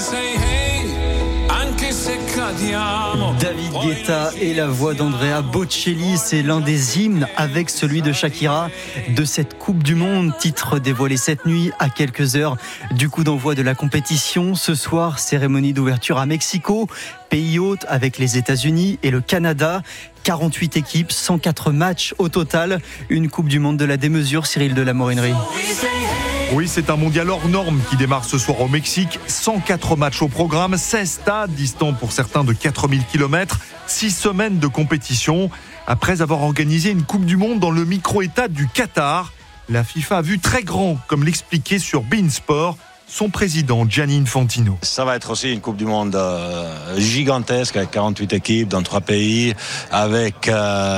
David Guetta et la voix d'Andrea Bocelli, c'est l'un des hymnes avec celui de Shakira de cette Coupe du Monde, titre dévoilé cette nuit à quelques heures du coup d'envoi de la compétition. Ce soir, cérémonie d'ouverture à Mexico, pays hôte avec les États-Unis et le Canada. 48 équipes, 104 matchs au total. Une Coupe du Monde de la démesure, Cyril de la Morinerie. Oui, c'est un mondial hors norme qui démarre ce soir au Mexique. 104 matchs au programme, 16 stades distants pour certains de 4000 km, 6 semaines de compétition. Après avoir organisé une Coupe du Monde dans le micro-État du Qatar, la FIFA a vu très grand, comme l'expliquait sur beIN Sport son président Gianni Infantino. Ça va être aussi une Coupe du Monde gigantesque avec 48 équipes dans 3 pays, avec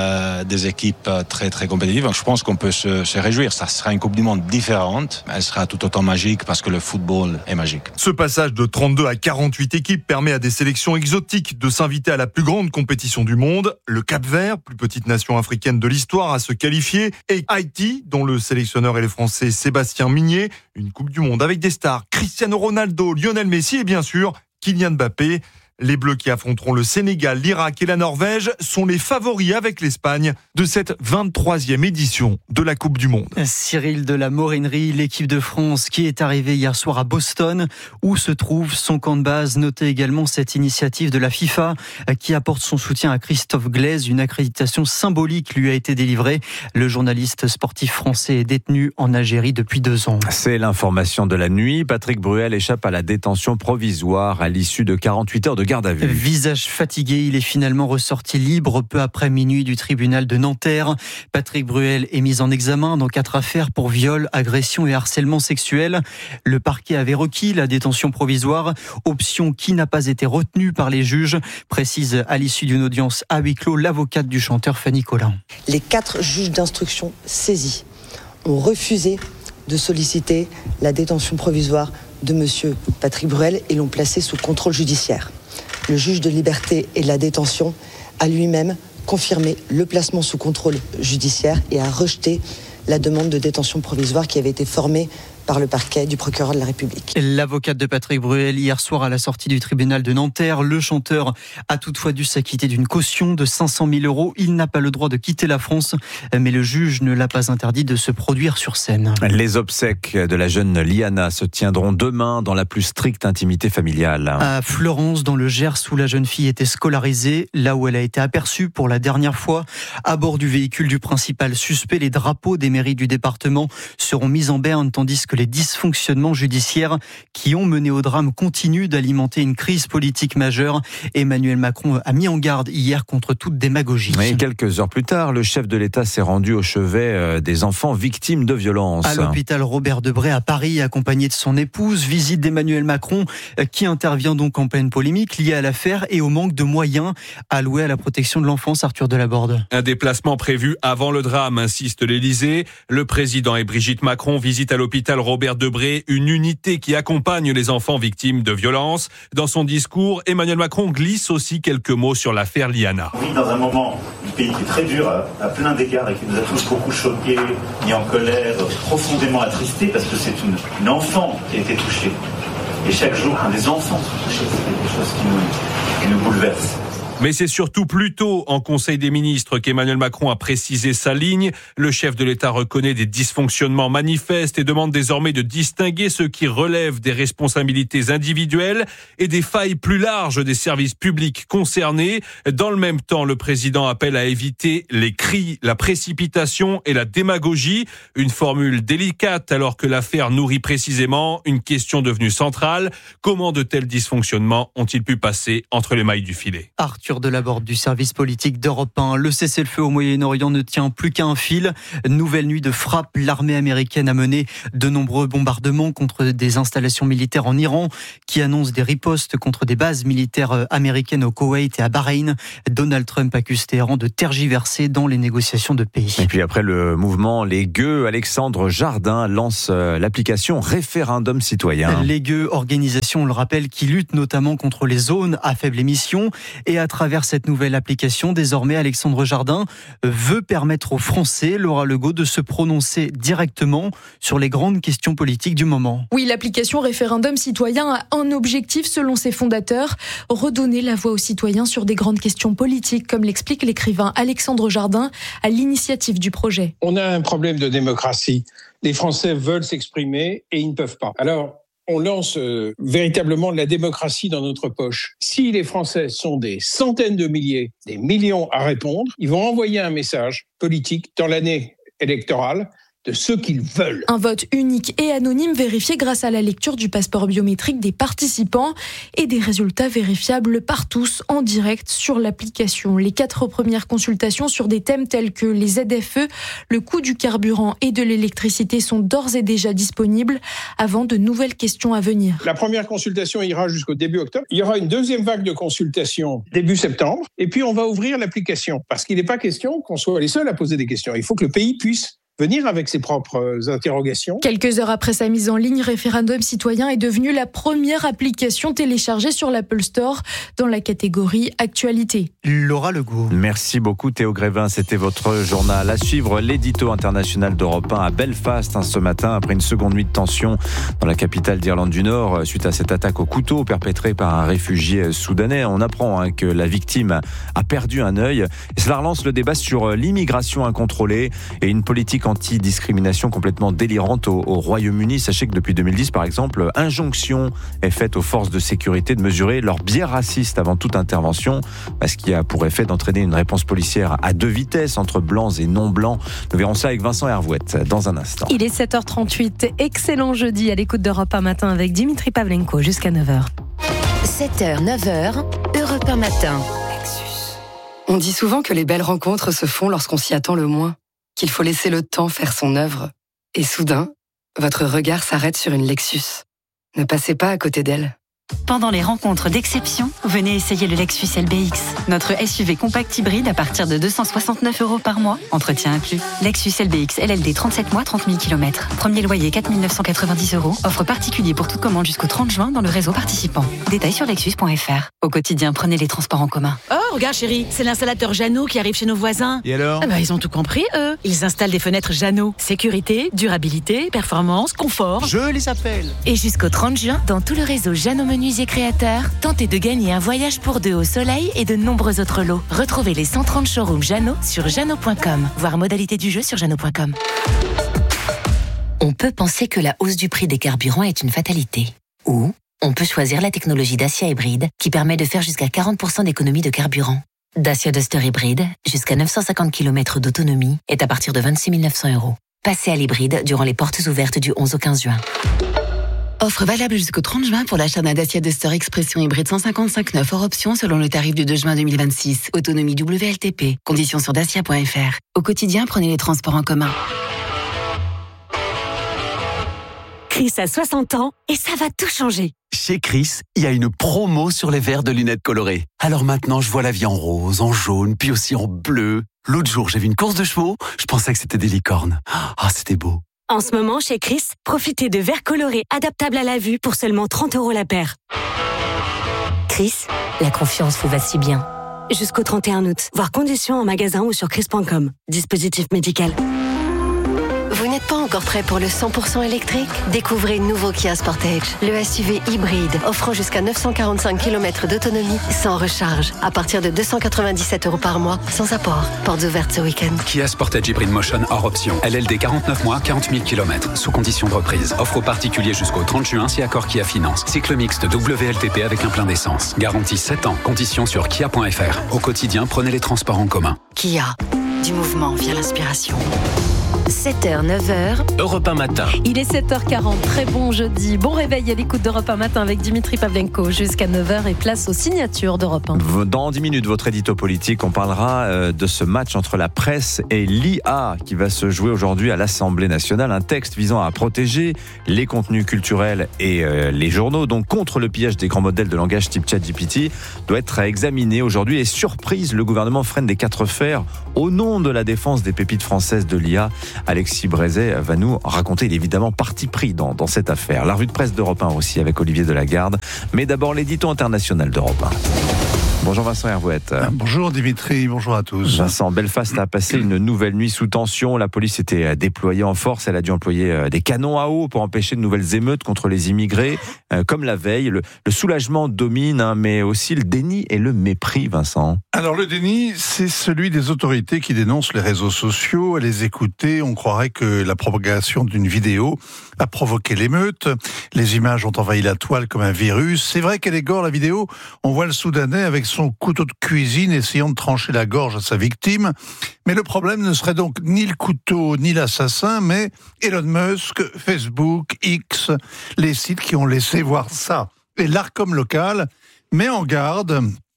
des équipes très très compétitives. Donc je pense qu'on peut se réjouir. Ça sera une Coupe du Monde différente. Elle sera tout autant magique parce que le football est magique. Ce passage de 32 à 48 équipes permet à des sélections exotiques de s'inviter à la plus grande compétition du monde. Le Cap-Vert, plus petite nation africaine de l'histoire, à se qualifier. Et Haïti, dont le sélectionneur est le Français Sébastien Migné. Une Coupe du Monde avec des stars Cristiano Ronaldo, Lionel Messi et bien sûr Kylian Mbappé. Les Bleus qui affronteront le Sénégal, l'Irak et la Norvège sont les favoris avec l'Espagne de cette 23e édition de la Coupe du Monde. Cyril de la Morinerie, l'équipe de France qui est arrivée hier soir à Boston où se trouve son camp de base. Notez également cette initiative de la FIFA qui apporte son soutien à Christophe Glaise. Une accréditation symbolique lui a été délivrée. Le journaliste sportif français est détenu en Algérie depuis 2 ans. C'est l'information de la nuit. Patrick Bruel échappe à la détention provisoire à l'issue de 48 heures de garde à vue. Visage fatigué, il est finalement ressorti libre peu après minuit du tribunal de Nanterre. Patrick Bruel est mis en examen dans 4 affaires pour viol, agression et harcèlement sexuel. Le parquet avait requis la détention provisoire, option qui n'a pas été retenue par les juges, précise à l'issue d'une audience à huis clos l'avocate du chanteur Fanny Collin. Les 4 juges d'instruction saisis ont refusé de solliciter la détention provisoire de monsieur Patrick Bruel et l'ont placé sous contrôle judiciaire. Le juge de liberté et de la détention a lui-même confirmé le placement sous contrôle judiciaire et a rejeté la demande de détention provisoire qui avait été formée par le parquet du procureur de la République. L'avocate de Patrick Bruel hier soir à la sortie du tribunal de Nanterre. Le chanteur a toutefois dû s'acquitter d'une caution de 500 000 €. Il n'a pas le droit de quitter la France, mais le juge ne l'a pas interdit de se produire sur scène. Les obsèques de la jeune Liana se tiendront demain dans la plus stricte intimité familiale. À Florence, dans le Gers, où la jeune fille était scolarisée, là où elle a été aperçue pour la dernière fois, à bord du véhicule du principal suspect, les drapeaux des mairies du département seront mis en berne, tandis que les dysfonctionnements judiciaires qui ont mené au drame continuent d'alimenter une crise politique majeure. Emmanuel Macron a mis en garde hier contre toute démagogie. Et quelques heures plus tard, le chef de l'État s'est rendu au chevet des enfants victimes de violences. À l'hôpital Robert Debré à Paris, accompagné de son épouse, visite d'Emmanuel Macron qui intervient donc en pleine polémique liée à l'affaire et au manque de moyens alloués à la protection de l'enfance. Arthur Delaborde. Un déplacement prévu avant le drame, insiste l'Élysée. Le président et Brigitte Macron visitent à l'hôpital Robert Debré, une unité qui accompagne les enfants victimes de violences. Dans son discours, Emmanuel Macron glisse aussi quelques mots sur l'affaire Liana. On vit dans un moment du pays qui est très dur à plein d'égards et qui nous a tous beaucoup choqués, mis en colère, profondément attristés parce que c'est une enfant qui a été touchée. Et chaque jour, quand des enfants sont touchés, c'est quelque chose qui nous bouleverse. Mais c'est surtout plus tôt en Conseil des ministres qu'Emmanuel Macron a précisé sa ligne. Le chef de l'État reconnaît des dysfonctionnements manifestes et demande désormais de distinguer ceux qui relèvent des responsabilités individuelles et des failles plus larges des services publics concernés. Dans le même temps, le président appelle à éviter les cris, la précipitation et la démagogie. Une formule délicate alors que l'affaire nourrit précisément une question devenue centrale. Comment de tels dysfonctionnements ont-ils pu passer entre les mailles du filet ? Arthur Delaborde du service politique d'Europe 1. Le cessez-le-feu au Moyen-Orient ne tient plus qu'à un fil. Nouvelle nuit de frappe. L'armée américaine a mené de nombreux bombardements contre des installations militaires en Iran, qui annoncent des ripostes contre des bases militaires américaines au Koweït et à Bahreïn. Donald Trump accuse Téhéran de tergiverser dans les négociations de paix. Et puis après le mouvement Les Gueux, Alexandre Jardin lance l'application Référendum citoyen. Les Gueux, organisation, on le rappelle, qui lutte notamment contre les zones à faible émission. Et à travers cette nouvelle application, désormais, Alexandre Jardin veut permettre aux Français, Laura Legault, de se prononcer directement sur les grandes questions politiques du moment. Oui, l'application Référendum citoyen a un objectif selon ses fondateurs, redonner la voix aux citoyens sur des grandes questions politiques, comme l'explique l'écrivain Alexandre Jardin à l'initiative du projet. On a un problème de démocratie. Les Français veulent s'exprimer et ils ne peuvent pas. Alors, on lance véritablement la démocratie dans notre poche. Si les Français sont des centaines de milliers, des millions à répondre, ils vont envoyer un message politique dans l'année électorale de ce qu'ils veulent. Un vote unique et anonyme vérifié grâce à la lecture du passeport biométrique des participants et des résultats vérifiables par tous en direct sur l'application. Les 4 premières consultations sur des thèmes tels que les ZFE, le coût du carburant et de l'électricité sont d'ores et déjà disponibles avant de nouvelles questions à venir. La première consultation ira jusqu'au début octobre. Il y aura une deuxième vague de consultations début septembre. Et puis on va ouvrir l'application parce qu'il n'est pas question qu'on soit les seuls à poser des questions. Il faut que le pays puisse venir avec ses propres interrogations. Quelques heures après sa mise en ligne, Référendum citoyen est devenu la première application téléchargée sur l'Apple Store dans la catégorie Actualité. Laura Legault. Merci beaucoup Théo Grévin, c'était votre journal. À suivre l'édito international d'Europe 1 à Belfast ce matin, après une seconde nuit de tension dans la capitale d'Irlande du Nord, suite à cette attaque au couteau perpétrée par un réfugié soudanais. On apprend que la victime a perdu un œil. Et cela relance le débat sur l'immigration incontrôlée et une politique anti-discrimination complètement délirante au Royaume-Uni. Sachez que depuis 2010, par exemple, injonction est faite aux forces de sécurité de mesurer leur biais raciste avant toute intervention, ce qui a pour effet d'entraîner une réponse policière à 2 vitesses entre blancs et non-blancs. Nous verrons ça avec Vincent Hervouette dans un instant. Il est 7h38. Excellent jeudi à l'écoute d'Europe 1 matin avec Dimitri Pavlenko jusqu'à 9h. 7h, 9h, Europe 1 matin. On dit souvent que les belles rencontres se font lorsqu'on s'y attend le moins, qu'il faut laisser le temps faire son œuvre. Et soudain, votre regard s'arrête sur une Lexus. Ne passez pas à côté d'elle. Pendant les rencontres d'exception, venez essayer le Lexus LBX. Notre SUV compact hybride à partir de 269 € par mois, entretien inclus. Lexus LBX LLD 37 mois, 30 000 km. Premier loyer 4 990 €. Offre particulier pour toute commande jusqu'au 30 juin dans le réseau participant. Détails sur lexus.fr. Au quotidien, prenez les transports en commun. Oh, regarde chérie, c'est l'installateur Jeannot qui arrive chez nos voisins. Et alors ? Ils ont tout compris, eux. Ils installent des fenêtres Jeannot. Sécurité, durabilité, performance, confort. Je les appelle. Et jusqu'au 30 juin, dans tout le réseau Jeannot Menuisier Créateurs, tentez de gagner un voyage pour 2 au soleil et de nombreux autres lots. Retrouvez les 130 showrooms Jeannot sur jeannot.com. Voir modalité du jeu sur jeannot.com. On peut penser que la hausse du prix des carburants est une fatalité. Ou on peut choisir la technologie Dacia Hybride qui permet de faire jusqu'à 40% d'économie de carburant. Dacia Duster Hybride, jusqu'à 950 km d'autonomie, est à partir de 26 900 €. Passez à l'hybride durant les portes ouvertes du 11 au 15 juin. Offre valable jusqu'au 30 juin pour l'achat d'un Dacia Duster Expression hybride 155 hors option selon le tarif du 2 juin 2026. Autonomie WLTP. Conditions sur dacia.fr. Au quotidien, prenez les transports en commun. Chris a 60 ans et ça va tout changer. Chez Chris, il y a une promo sur les verres de lunettes colorées. Alors maintenant, je vois la vie en rose, en jaune, puis aussi en bleu. L'autre jour, j'ai vu une course de chevaux, je pensais que c'était des licornes. Ah, c'était beau. En ce moment, chez Chris, profitez de verres colorés adaptables à la vue pour seulement 30 € la paire. Chris, la confiance vous va si bien. Jusqu'au 31 août. Voir conditions en magasin ou sur chris.com. Dispositif médical. Vous n'êtes pas encore prêt pour le 100% électrique ? Découvrez le nouveau Kia Sportage, le SUV hybride offrant jusqu'à 945 km d'autonomie sans recharge, à partir de 297 € par mois, sans apport. Portes ouvertes ce week-end. Kia Sportage Hybrid Motion hors option. LLD 49 mois, 40 000 km, sous condition de reprise. Offre aux particuliers jusqu'au 30 juin si accord Kia Finance. Cycle mixte WLTP avec un plein d'essence. Garantie 7 ans. Conditions sur kia.fr. Au quotidien, prenez les transports en commun. Kia, du mouvement via l'inspiration. 7h, 9h. Europe 1 matin. Il est 7h40, très bon jeudi. Bon réveil à l'écoute d'Europe 1 matin avec Dimitri Pavlenko jusqu'à 9h et place aux signatures d'Europe 1. Dans 10 minutes, votre édito politique, on parlera de ce match entre la presse et l'IA qui va se jouer aujourd'hui à l'Assemblée nationale. Un texte visant à protéger les contenus culturels et les journaux, donc contre le pillage des grands modèles de langage type ChatGPT, doit être examiné aujourd'hui. Et surprise, le gouvernement freine des 4 fers au nom de la défense des pépites françaises de l'IA. Alexis Brézet va nous raconter, il est évidemment parti pris dans cette affaire. La revue de presse d'Europe 1 aussi avec Olivier Delagarde. Mais d'abord l'édito international d'Europe 1. Bonjour Vincent Hervouette. Bonjour Dimitri, bonjour à tous. Vincent, Belfast a passé une nouvelle nuit sous tension. La police était déployée en force. Elle a dû employer des canons à eau pour empêcher de nouvelles émeutes contre les immigrés. Comme la veille, le soulagement domine, mais aussi le déni et le mépris, Vincent. Alors le déni, c'est celui des autorités qui dénoncent les réseaux sociaux. À les écouter, on croirait que la propagation d'une vidéo a provoqué l'émeute. Les images ont envahi la toile comme un virus. C'est vrai qu'elle égore la vidéo. On voit le Soudanais avec son couteau de cuisine essayant de trancher la gorge à sa victime. Mais le problème ne serait donc ni le couteau ni l'assassin, mais Elon Musk, Facebook, X, les sites qui ont laissé voir ça. Et l'Arcom local met en garde.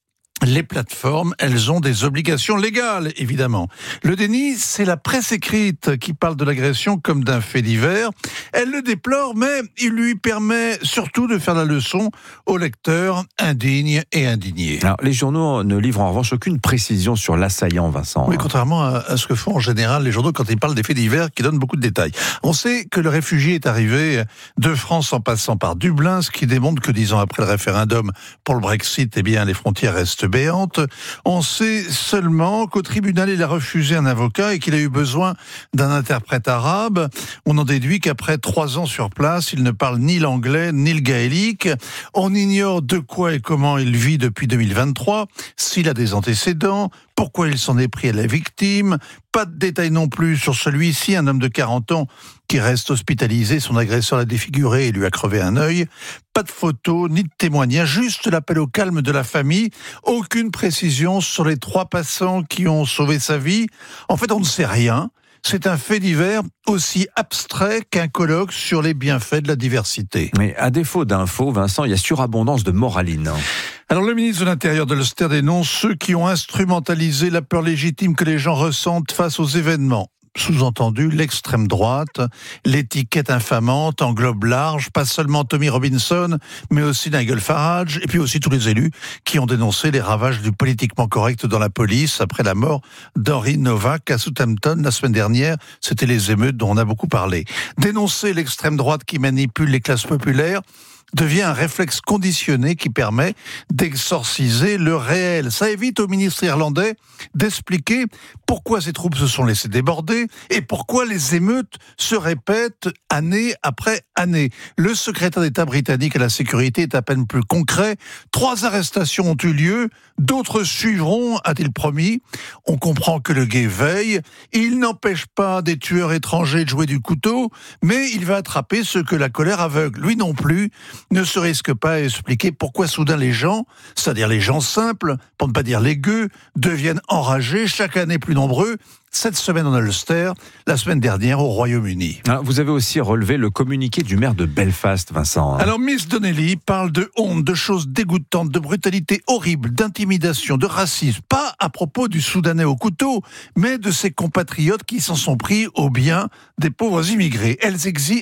Les plateformes, elles ont des obligations légales, évidemment. Le déni, c'est la presse écrite qui parle de l'agression comme d'un fait divers. Elle le déplore, mais il lui permet surtout de faire la leçon aux lecteurs indignes et indignés. Alors, les journaux ne livrent en revanche aucune précision sur l'assaillant, Vincent. Oui, contrairement à ce que font en général les journaux quand ils parlent des faits divers qui donnent beaucoup de détails. On sait que le réfugié est arrivé de France en passant par Dublin, ce qui démontre que 10 ans après le référendum pour le Brexit, eh bien, les frontières restent béante. On sait seulement qu'au tribunal, il a refusé un avocat et qu'il a eu besoin d'un interprète arabe. On en déduit qu'après 3 ans sur place, il ne parle ni l'anglais ni le gaélique. On ignore de quoi et comment il vit depuis 2023, s'il a des antécédents, pourquoi il s'en est pris à la victime. Pas de détails non plus sur celui-ci, un homme de 40 ans qui reste hospitalisé. Son agresseur l'a défiguré et lui a crevé un œil. Pas de photos ni de témoignages, juste l'appel au calme de la famille. Aucune précision sur les 3 passants qui ont sauvé sa vie. En fait, on ne sait rien. C'est un fait divers aussi abstrait qu'un colloque sur les bienfaits de la diversité. Mais à défaut d'infos, Vincent, il y a surabondance de moraline. Alors le ministre de l'Intérieur de l'Ulster dénonce ceux qui ont instrumentalisé la peur légitime que les gens ressentent face aux événements. Sous-entendu, l'extrême droite, l'étiquette infamante englobe large, pas seulement Tommy Robinson, mais aussi Nigel Farage, et puis aussi tous les élus qui ont dénoncé les ravages du politiquement correct dans la police après la mort d'Henry Novak à Southampton la semaine dernière. C'était les émeutes dont on a beaucoup parlé. Dénoncer l'extrême droite qui manipule les classes populaires devient un réflexe conditionné qui permet d'exorciser le réel. Ça évite au ministre irlandais d'expliquer pourquoi ces troupes se sont laissées déborder et pourquoi les émeutes se répètent année après année. Le secrétaire d'État britannique à la sécurité est à peine plus concret. 3 arrestations ont eu lieu, d'autres suivront, a-t-il promis. On comprend que le guet veille. Il n'empêche pas des tueurs étrangers de jouer du couteau, mais il va attraper ceux que la colère aveugle. Lui non plus ne se risque pas à expliquer pourquoi soudain les gens, c'est-à-dire les gens simples, pour ne pas dire les gueux, deviennent enragés, chaque année plus nombreux. Cette semaine en Ulster, la semaine dernière au Royaume-Uni. Alors, vous avez aussi relevé le communiqué du maire de Belfast, Vincent. Alors Miss Donnelly parle de honte, de choses dégoûtantes, de brutalité horrible, d'intimidation, de racisme. Pas à propos du Soudanais au couteau, mais de ses compatriotes qui s'en sont pris au bien des pauvres immigrés. Elle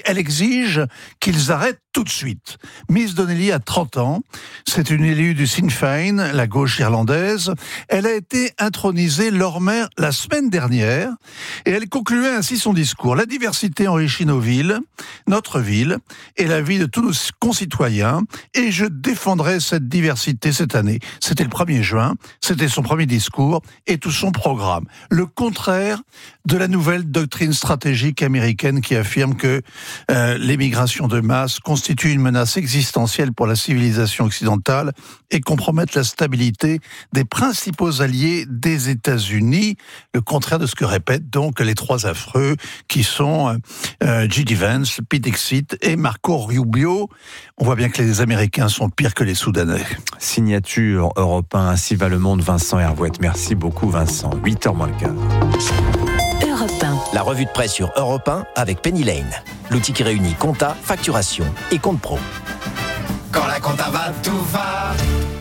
exige qu'ils arrêtent tout de suite. Miss Donnelly a 30 ans. C'est une élue du Sinn Féin, la gauche irlandaise. Elle a été intronisée Lord Mayor la semaine dernière. manière, et elle concluait ainsi son discours. La diversité enrichit nos villes, notre ville, et la vie de tous nos concitoyens, et je défendrai cette diversité cette année. C'était le 1er juin, c'était son premier discours et tout son programme. Le contraire de la nouvelle doctrine stratégique américaine qui affirme que l'émigration de masse constitue une menace existentielle pour la civilisation occidentale et compromette la stabilité des principaux alliés des États-Unis. Le contraire de ce que répètent donc les trois affreux qui sont J.D. Vance, Pete Hegseth et Marco Rubio. On voit bien que les Américains sont pires que les Soudanais. Signature Europe 1, ainsi va le monde. Vincent Hervouette. Merci beaucoup Vincent. 8h moins le quart. Europe 1. La revue de presse sur Europe 1 avec Penny Lane. L'outil qui réunit compta, facturation et compte pro. Quand la compta va, tout va.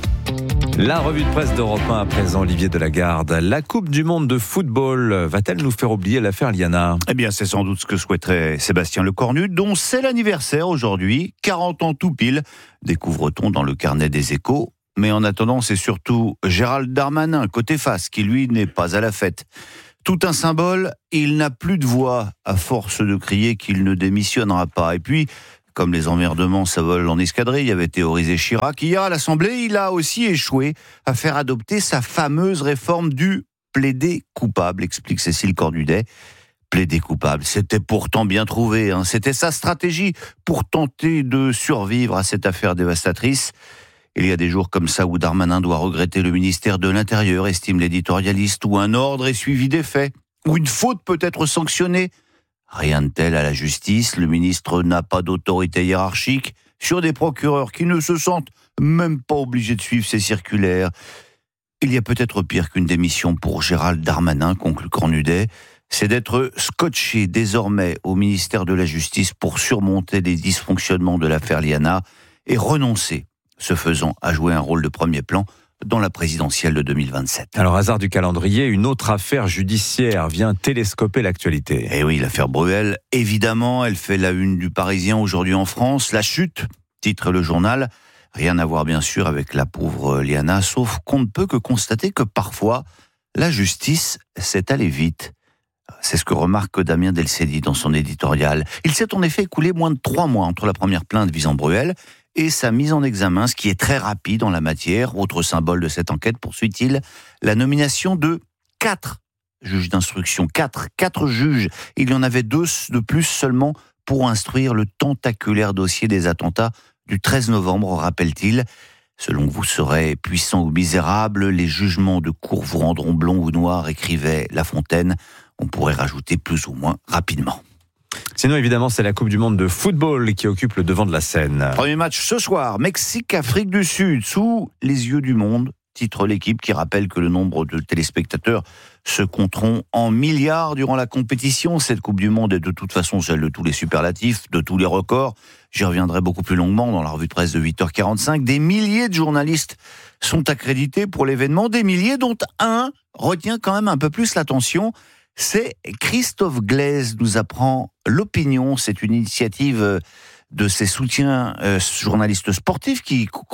La revue de presse d'Europe 1 à présent, Olivier Delagarde. La Coupe du Monde de football va-t-elle nous faire oublier l'affaire Liana ? Eh bien, c'est sans doute ce que souhaiterait Sébastien Lecornu, dont c'est l'anniversaire aujourd'hui, 40 ans tout pile, découvre-t-on dans le carnet des Échos. Mais en attendant, c'est surtout Gérald Darmanin, côté face, qui lui n'est pas à la fête. Tout un symbole, il n'a plus de voix, à force de crier qu'il ne démissionnera pas. Et puis, comme les emmerdements s'envolent en escadrille, avait théorisé Chirac, hier à l'Assemblée, il a aussi échoué à faire adopter sa fameuse réforme du plaider coupable, explique Cécile Cornudet. Plaider coupable, c'était pourtant bien trouvé, hein. C'était sa stratégie pour tenter de survivre à cette affaire dévastatrice. Il y a des jours comme ça où Darmanin doit regretter le ministère de l'Intérieur, estime l'éditorialiste, où un ordre est suivi des faits, où une faute peut être sanctionnée. Rien de tel à la justice, le ministre n'a pas d'autorité hiérarchique sur des procureurs qui ne se sentent même pas obligés de suivre ses circulaires. Il y a peut-être pire qu'une démission pour Gérald Darmanin, conclut Cornudet, c'est d'être scotché désormais au ministère de la Justice pour surmonter les dysfonctionnements de l'affaire Liana et renoncer, ce faisant, à jouer un rôle de premier plan dans la présidentielle de 2027. Alors, hasard du calendrier, une autre affaire judiciaire vient télescoper l'actualité. Eh oui, l'affaire Bruel, évidemment, elle fait la une du Parisien aujourd'hui en France. La chute, titre le journal. Rien à voir, bien sûr, avec la pauvre Liana, sauf qu'on ne peut que constater que parfois, la justice s'est allée vite. C'est ce que remarque Damien Delcédy dans son éditorial. Il s'est en effet écoulé moins de 3 mois entre la première plainte visant Bruel et sa mise en examen, ce qui est très rapide en la matière. Autre symbole de cette enquête, poursuit-il, la nomination de 4 juges d'instruction. 4 juges. Il y en avait 2 de plus seulement pour instruire le tentaculaire dossier des attentats du 13 novembre, rappelle-t-il. Selon que vous serez puissant ou misérable, les jugements de cour vous rendront blond ou noir, écrivait La Fontaine. On pourrait rajouter plus ou moins rapidement. Sinon, évidemment, c'est la Coupe du Monde de football qui occupe le devant de la scène. Premier match ce soir, Mexique-Afrique du Sud, sous les yeux du monde, titre l'équipe qui rappelle que le nombre de téléspectateurs se compteront en milliards durant la compétition. Cette Coupe du Monde est de toute façon celle de tous les superlatifs, de tous les records. J'y reviendrai beaucoup plus longuement dans la revue de presse de 8h45. Des milliers de journalistes sont accrédités pour l'événement, des milliers dont un retient quand même un peu plus l'attention. C'est Christophe Glaise, nous apprend l'opinion. C'est une initiative de ses soutiens journalistes sportifs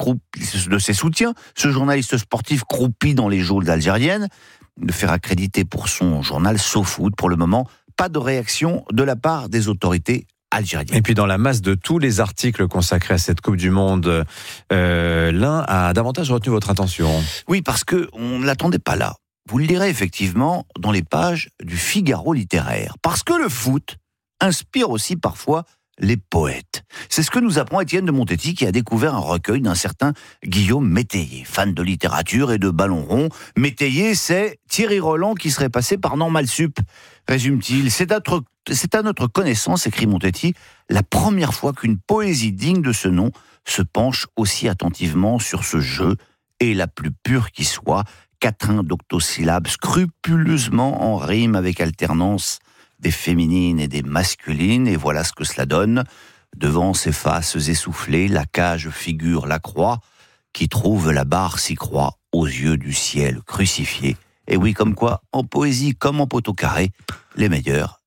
ce journaliste sportif croupi dans les geôles algériennes, de faire accréditer pour son journal SoFoot. Pour le moment, pas de réaction de la part des autorités algériennes. Et puis dans la masse de tous les articles consacrés à cette Coupe du Monde, l'un a davantage retenu votre attention. Oui, parce qu'on ne l'attendait pas là. Vous le lirez effectivement dans les pages du Figaro littéraire. Parce que le foot inspire aussi parfois les poètes. C'est ce que nous apprend Étienne de Montetti, qui a découvert un recueil d'un certain Guillaume Métayer, fan de littérature et de ballon rond. Métayer, c'est Thierry Roland qui serait passé par Normal Sup, résume-t-il. C'est à notre connaissance, écrit Montetti, la première fois qu'une poésie digne de ce nom se penche aussi attentivement sur ce jeu, et la plus pure qui soit, quatrain d'octosyllabes scrupuleusement en rime avec alternance des féminines et des masculines, et voilà ce que cela donne. Devant ces faces essoufflées, la cage figure la croix, qui trouve la barre s'y croit aux yeux du ciel crucifié. Et oui, comme quoi, en poésie comme en poteau carré, les meilleurs,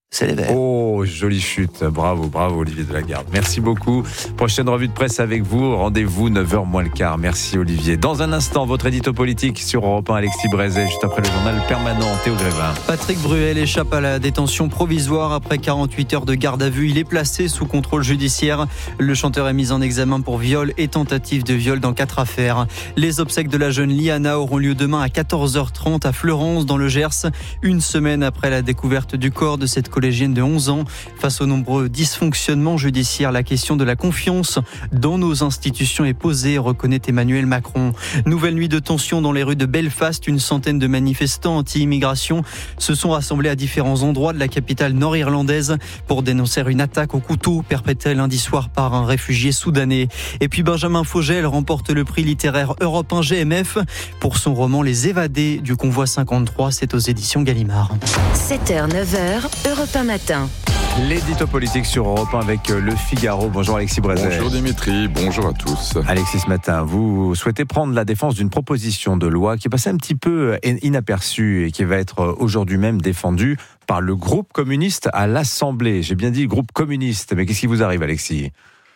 c'est les Verts. Oh, jolie chute. Bravo Olivier Delagarde. Merci beaucoup. Prochaine revue de presse avec vous. Rendez-vous 9h moins le quart. Merci Olivier. Dans un instant, votre édito politique sur Europe 1, Alexis Brézet, juste après le journal permanent, Théo Grévin. Patrick Bruel échappe à la détention provisoire après 48 heures de garde à vue. Il est placé sous contrôle judiciaire. Le chanteur est mis en examen pour viol et tentative de viol dans 4 affaires. Les obsèques de la jeune Liana auront lieu demain à 14h30 à Fleurance dans le Gers. Une semaine après la découverte du corps de cette collégienne de 11 ans. Face aux nombreux dysfonctionnements judiciaires, la question de la confiance dans nos institutions est posée, reconnaît Emmanuel Macron. Nouvelle nuit de tension dans les rues de Belfast. Une centaine de manifestants anti-immigration se sont rassemblés à différents endroits de la capitale nord-irlandaise pour dénoncer une attaque au couteau perpétrée lundi soir par un réfugié soudanais. Et puis Benjamin Fogel remporte le prix littéraire Europe 1 GMF pour son roman Les Évadés du convoi 53. C'est aux éditions Gallimard. 7h, 9h, Europe 1 matin. L'édito politique sur Europe 1 avec Le Figaro. Bonjour Alexis Brézet. Bonjour Dimitri, bonjour à tous. Alexis, ce matin, vous souhaitez prendre la défense d'une proposition de loi qui est passée un petit peu inaperçue et qui va être aujourd'hui même défendue par le groupe communiste à l'Assemblée. J'ai bien dit groupe communiste, mais qu'est-ce qui vous arrive Alexis ?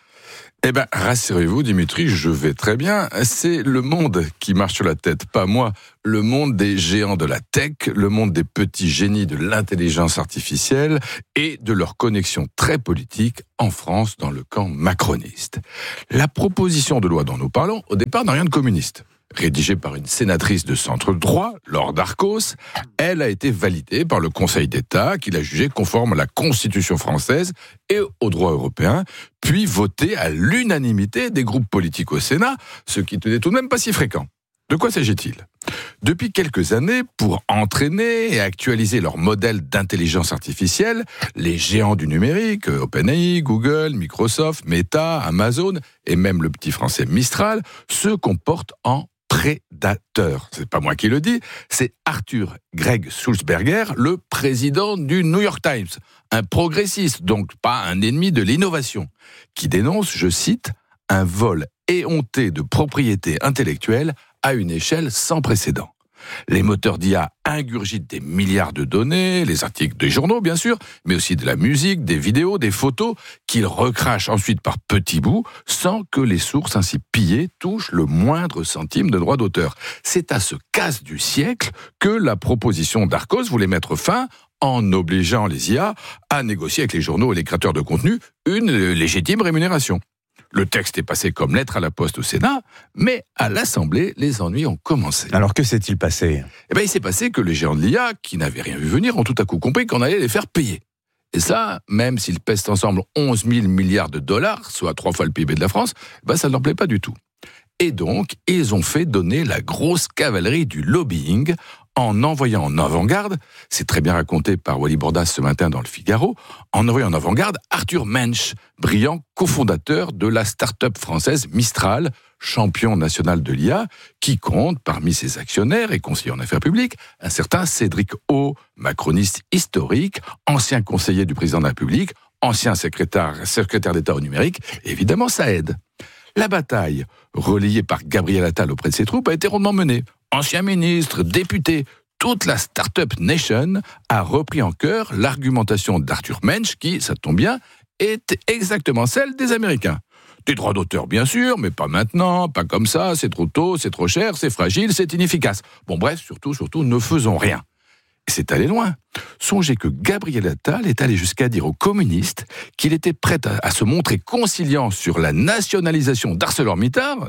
Eh bien, rassurez-vous Dimitri, je vais très bien. C'est le monde qui marche sur la tête, pas moi. Le monde des géants de la tech, le monde des petits génies de l'intelligence artificielle et de leur connexion très politique en France dans le camp macroniste. La proposition de loi dont nous parlons, au départ, n'a rien de communiste. Rédigée par une sénatrice de centre droit, Laure Darcos, elle a été validée par le Conseil d'État, qui l'a jugée conforme à la Constitution française et au droit européen, puis votée à l'unanimité des groupes politiques au Sénat, ce qui n'était tout de même pas si fréquent. De quoi s'agit-il ? Depuis quelques années, pour entraîner et actualiser leur modèle d'intelligence artificielle, les géants du numérique, OpenAI, Google, Microsoft, Meta, Amazon et même le petit français Mistral, se comportent en prédateur. C'est pas moi qui le dis, c'est Arthur Greg Sulzberger, le président du New York Times, un progressiste, donc pas un ennemi de l'innovation, qui dénonce, je cite, un vol éhonté de propriété intellectuelle à une échelle sans précédent. Les moteurs d'IA ingurgitent des milliards de données, les articles des journaux bien sûr, mais aussi de la musique, des vidéos, des photos, qu'ils recrachent ensuite par petits bouts, sans que les sources ainsi pillées touchent le moindre centime de droit d'auteur. C'est à ce casse du siècle que la proposition d'Arcos voulait mettre fin en obligeant les IA à négocier avec les journaux et les créateurs de contenu une légitime rémunération. Le texte est passé comme lettre à la poste au Sénat, mais à l'Assemblée, les ennuis ont commencé. Alors que s'est-il passé ? Il s'est passé que les géants de l'IA, qui n'avaient rien vu venir, ont tout à coup compris qu'on allait les faire payer. Et ça, même s'ils pèsent ensemble 11 000 milliards de dollars, soit 3 fois le PIB de la France, ça ne leur plaît pas du tout. Et donc, ils ont fait donner la grosse cavalerie du lobbying en envoyant en avant-garde, c'est très bien raconté par Wally Bordas ce matin dans Le Figaro, en envoyant en avant-garde Arthur Mensch, brillant cofondateur de la start-up française Mistral, champion national de l'IA, qui compte parmi ses actionnaires et conseillers en affaires publiques un certain Cédric O, macroniste historique, ancien conseiller du président de la République, ancien secrétaire d'État au numérique. Et évidemment, ça aide. La bataille, relayée par Gabriel Attal auprès de ses troupes, a été rondement menée. Ancien ministre, député, toute la Startup Nation a repris en chœur l'argumentation d'Arthur Mensch qui, ça tombe bien, est exactement celle des Américains. Des droits d'auteur, bien sûr, mais pas maintenant, pas comme ça, c'est trop tôt, c'est trop cher, c'est fragile, c'est inefficace. Bon bref, surtout, ne faisons rien. Et c'est allé loin. Songez que Gabriel Attal est allé jusqu'à dire aux communistes qu'il était prêt à se montrer conciliant sur la nationalisation d'ArcelorMittal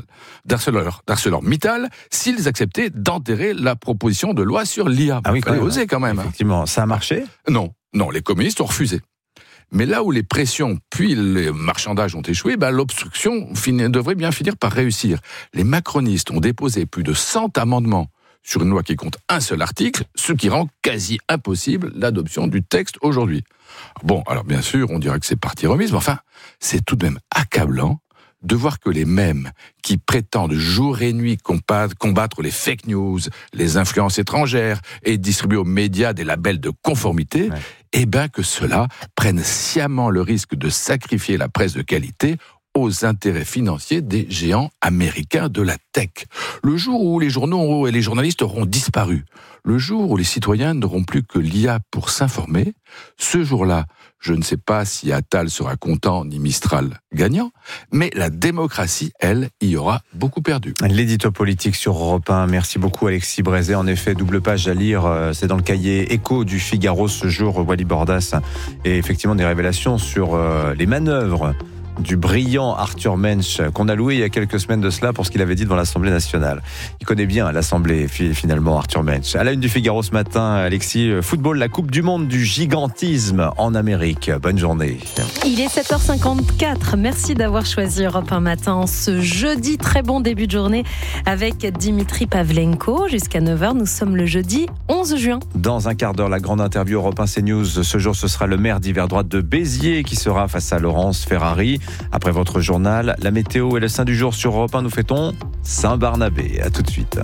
s'ils acceptaient d'enterrer la proposition de loi sur l'IA. Ah oui, il fallait oser quand même. Effectivement, ça a marché ? Non, les communistes ont refusé. Mais là où les pressions puis les marchandages ont échoué, l'obstruction devrait bien finir par réussir. Les macronistes ont déposé plus de 100 amendements sur une loi qui compte un seul article, ce qui rend quasi impossible l'adoption du texte aujourd'hui. Bon, alors bien sûr, on dirait que c'est partie remise, mais enfin, c'est tout de même accablant de voir que les mêmes qui prétendent jour et nuit combattre les fake news, les influences étrangères et distribuer aux médias des labels de conformité, que ceux-là prennent sciemment le risque de sacrifier la presse de qualité aux intérêts financiers des géants américains de la tech. Le jour où les journaux et les journalistes auront disparu, le jour où les citoyens n'auront plus que l'IA pour s'informer, ce jour-là, je ne sais pas si Attal sera content ni Mistral gagnant, mais la démocratie, elle, y aura beaucoup perdu. L'édito politique sur Europe 1. Merci beaucoup Alexis Brézé. En effet, double page à lire, c'est dans le cahier Écho du Figaro ce jour, Wally Bordas. Et effectivement des révélations sur les manœuvres du brillant Arthur Mensch qu'on a loué il y a quelques semaines de cela pour ce qu'il avait dit devant l'Assemblée nationale. Il connaît bien l'Assemblée finalement, Arthur Mensch. À la une du Figaro ce matin, Alexis, football, la Coupe du Monde du gigantisme en Amérique. Bonne journée. Il est 7h54. Merci d'avoir choisi Europe 1 matin ce jeudi. Très bon début de journée avec Dimitri Pavlenko. Jusqu'à 9h, nous sommes le jeudi 11 juin. Dans un quart d'heure, la grande interview Europe 1 CNews. Ce jour, ce sera le maire d'hiver droite de Béziers qui sera face à Laurence Ferrari. Après votre journal, la météo et le saint du jour sur Europe 1, nous fêtons Saint-Barnabé. À tout de suite.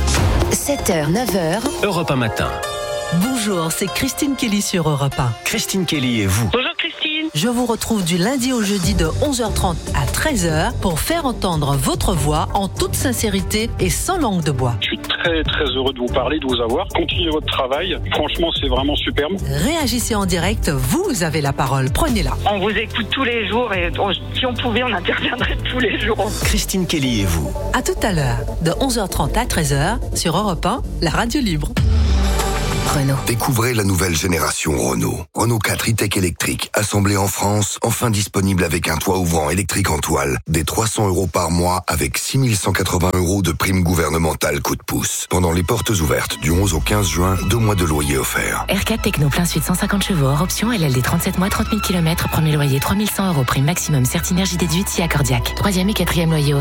7h, 9h. Europe 1 matin. Bonjour, c'est Christine Kelly sur Europe 1. Christine Kelly et vous. Bonjour Christine. Je vous retrouve du lundi au jeudi de 11h30 à 13h pour faire entendre votre voix en toute sincérité et sans langue de bois. Je suis très très heureux de vous parler, de vous avoir. Continuez votre travail. Franchement, c'est vraiment superbe. Réagissez en direct, vous avez la parole. Prenez-la. On vous écoute tous les jours et si on pouvait, on interviendrait tous les jours. Christine Kelly et vous. À tout à l'heure, de 11h30 à 13h sur Europe 1, la radio libre. Renault. Découvrez la nouvelle génération Renault. Renault 4 e-tech électrique, assemblé en France, enfin disponible avec un toit ouvrant électrique en toile, des 300 € par mois avec 6 180 € de prime gouvernementale coup de pouce. Pendant les portes ouvertes du 11 au 15 juin, 2 mois de loyer offerts. R4 Techno plein suite 150 chevaux hors option, LLD 37 mois, 30 000 km, premier loyer 3 100 €, prime maximum, Certinergie déduite si accordiaque. 3e et 4e loyer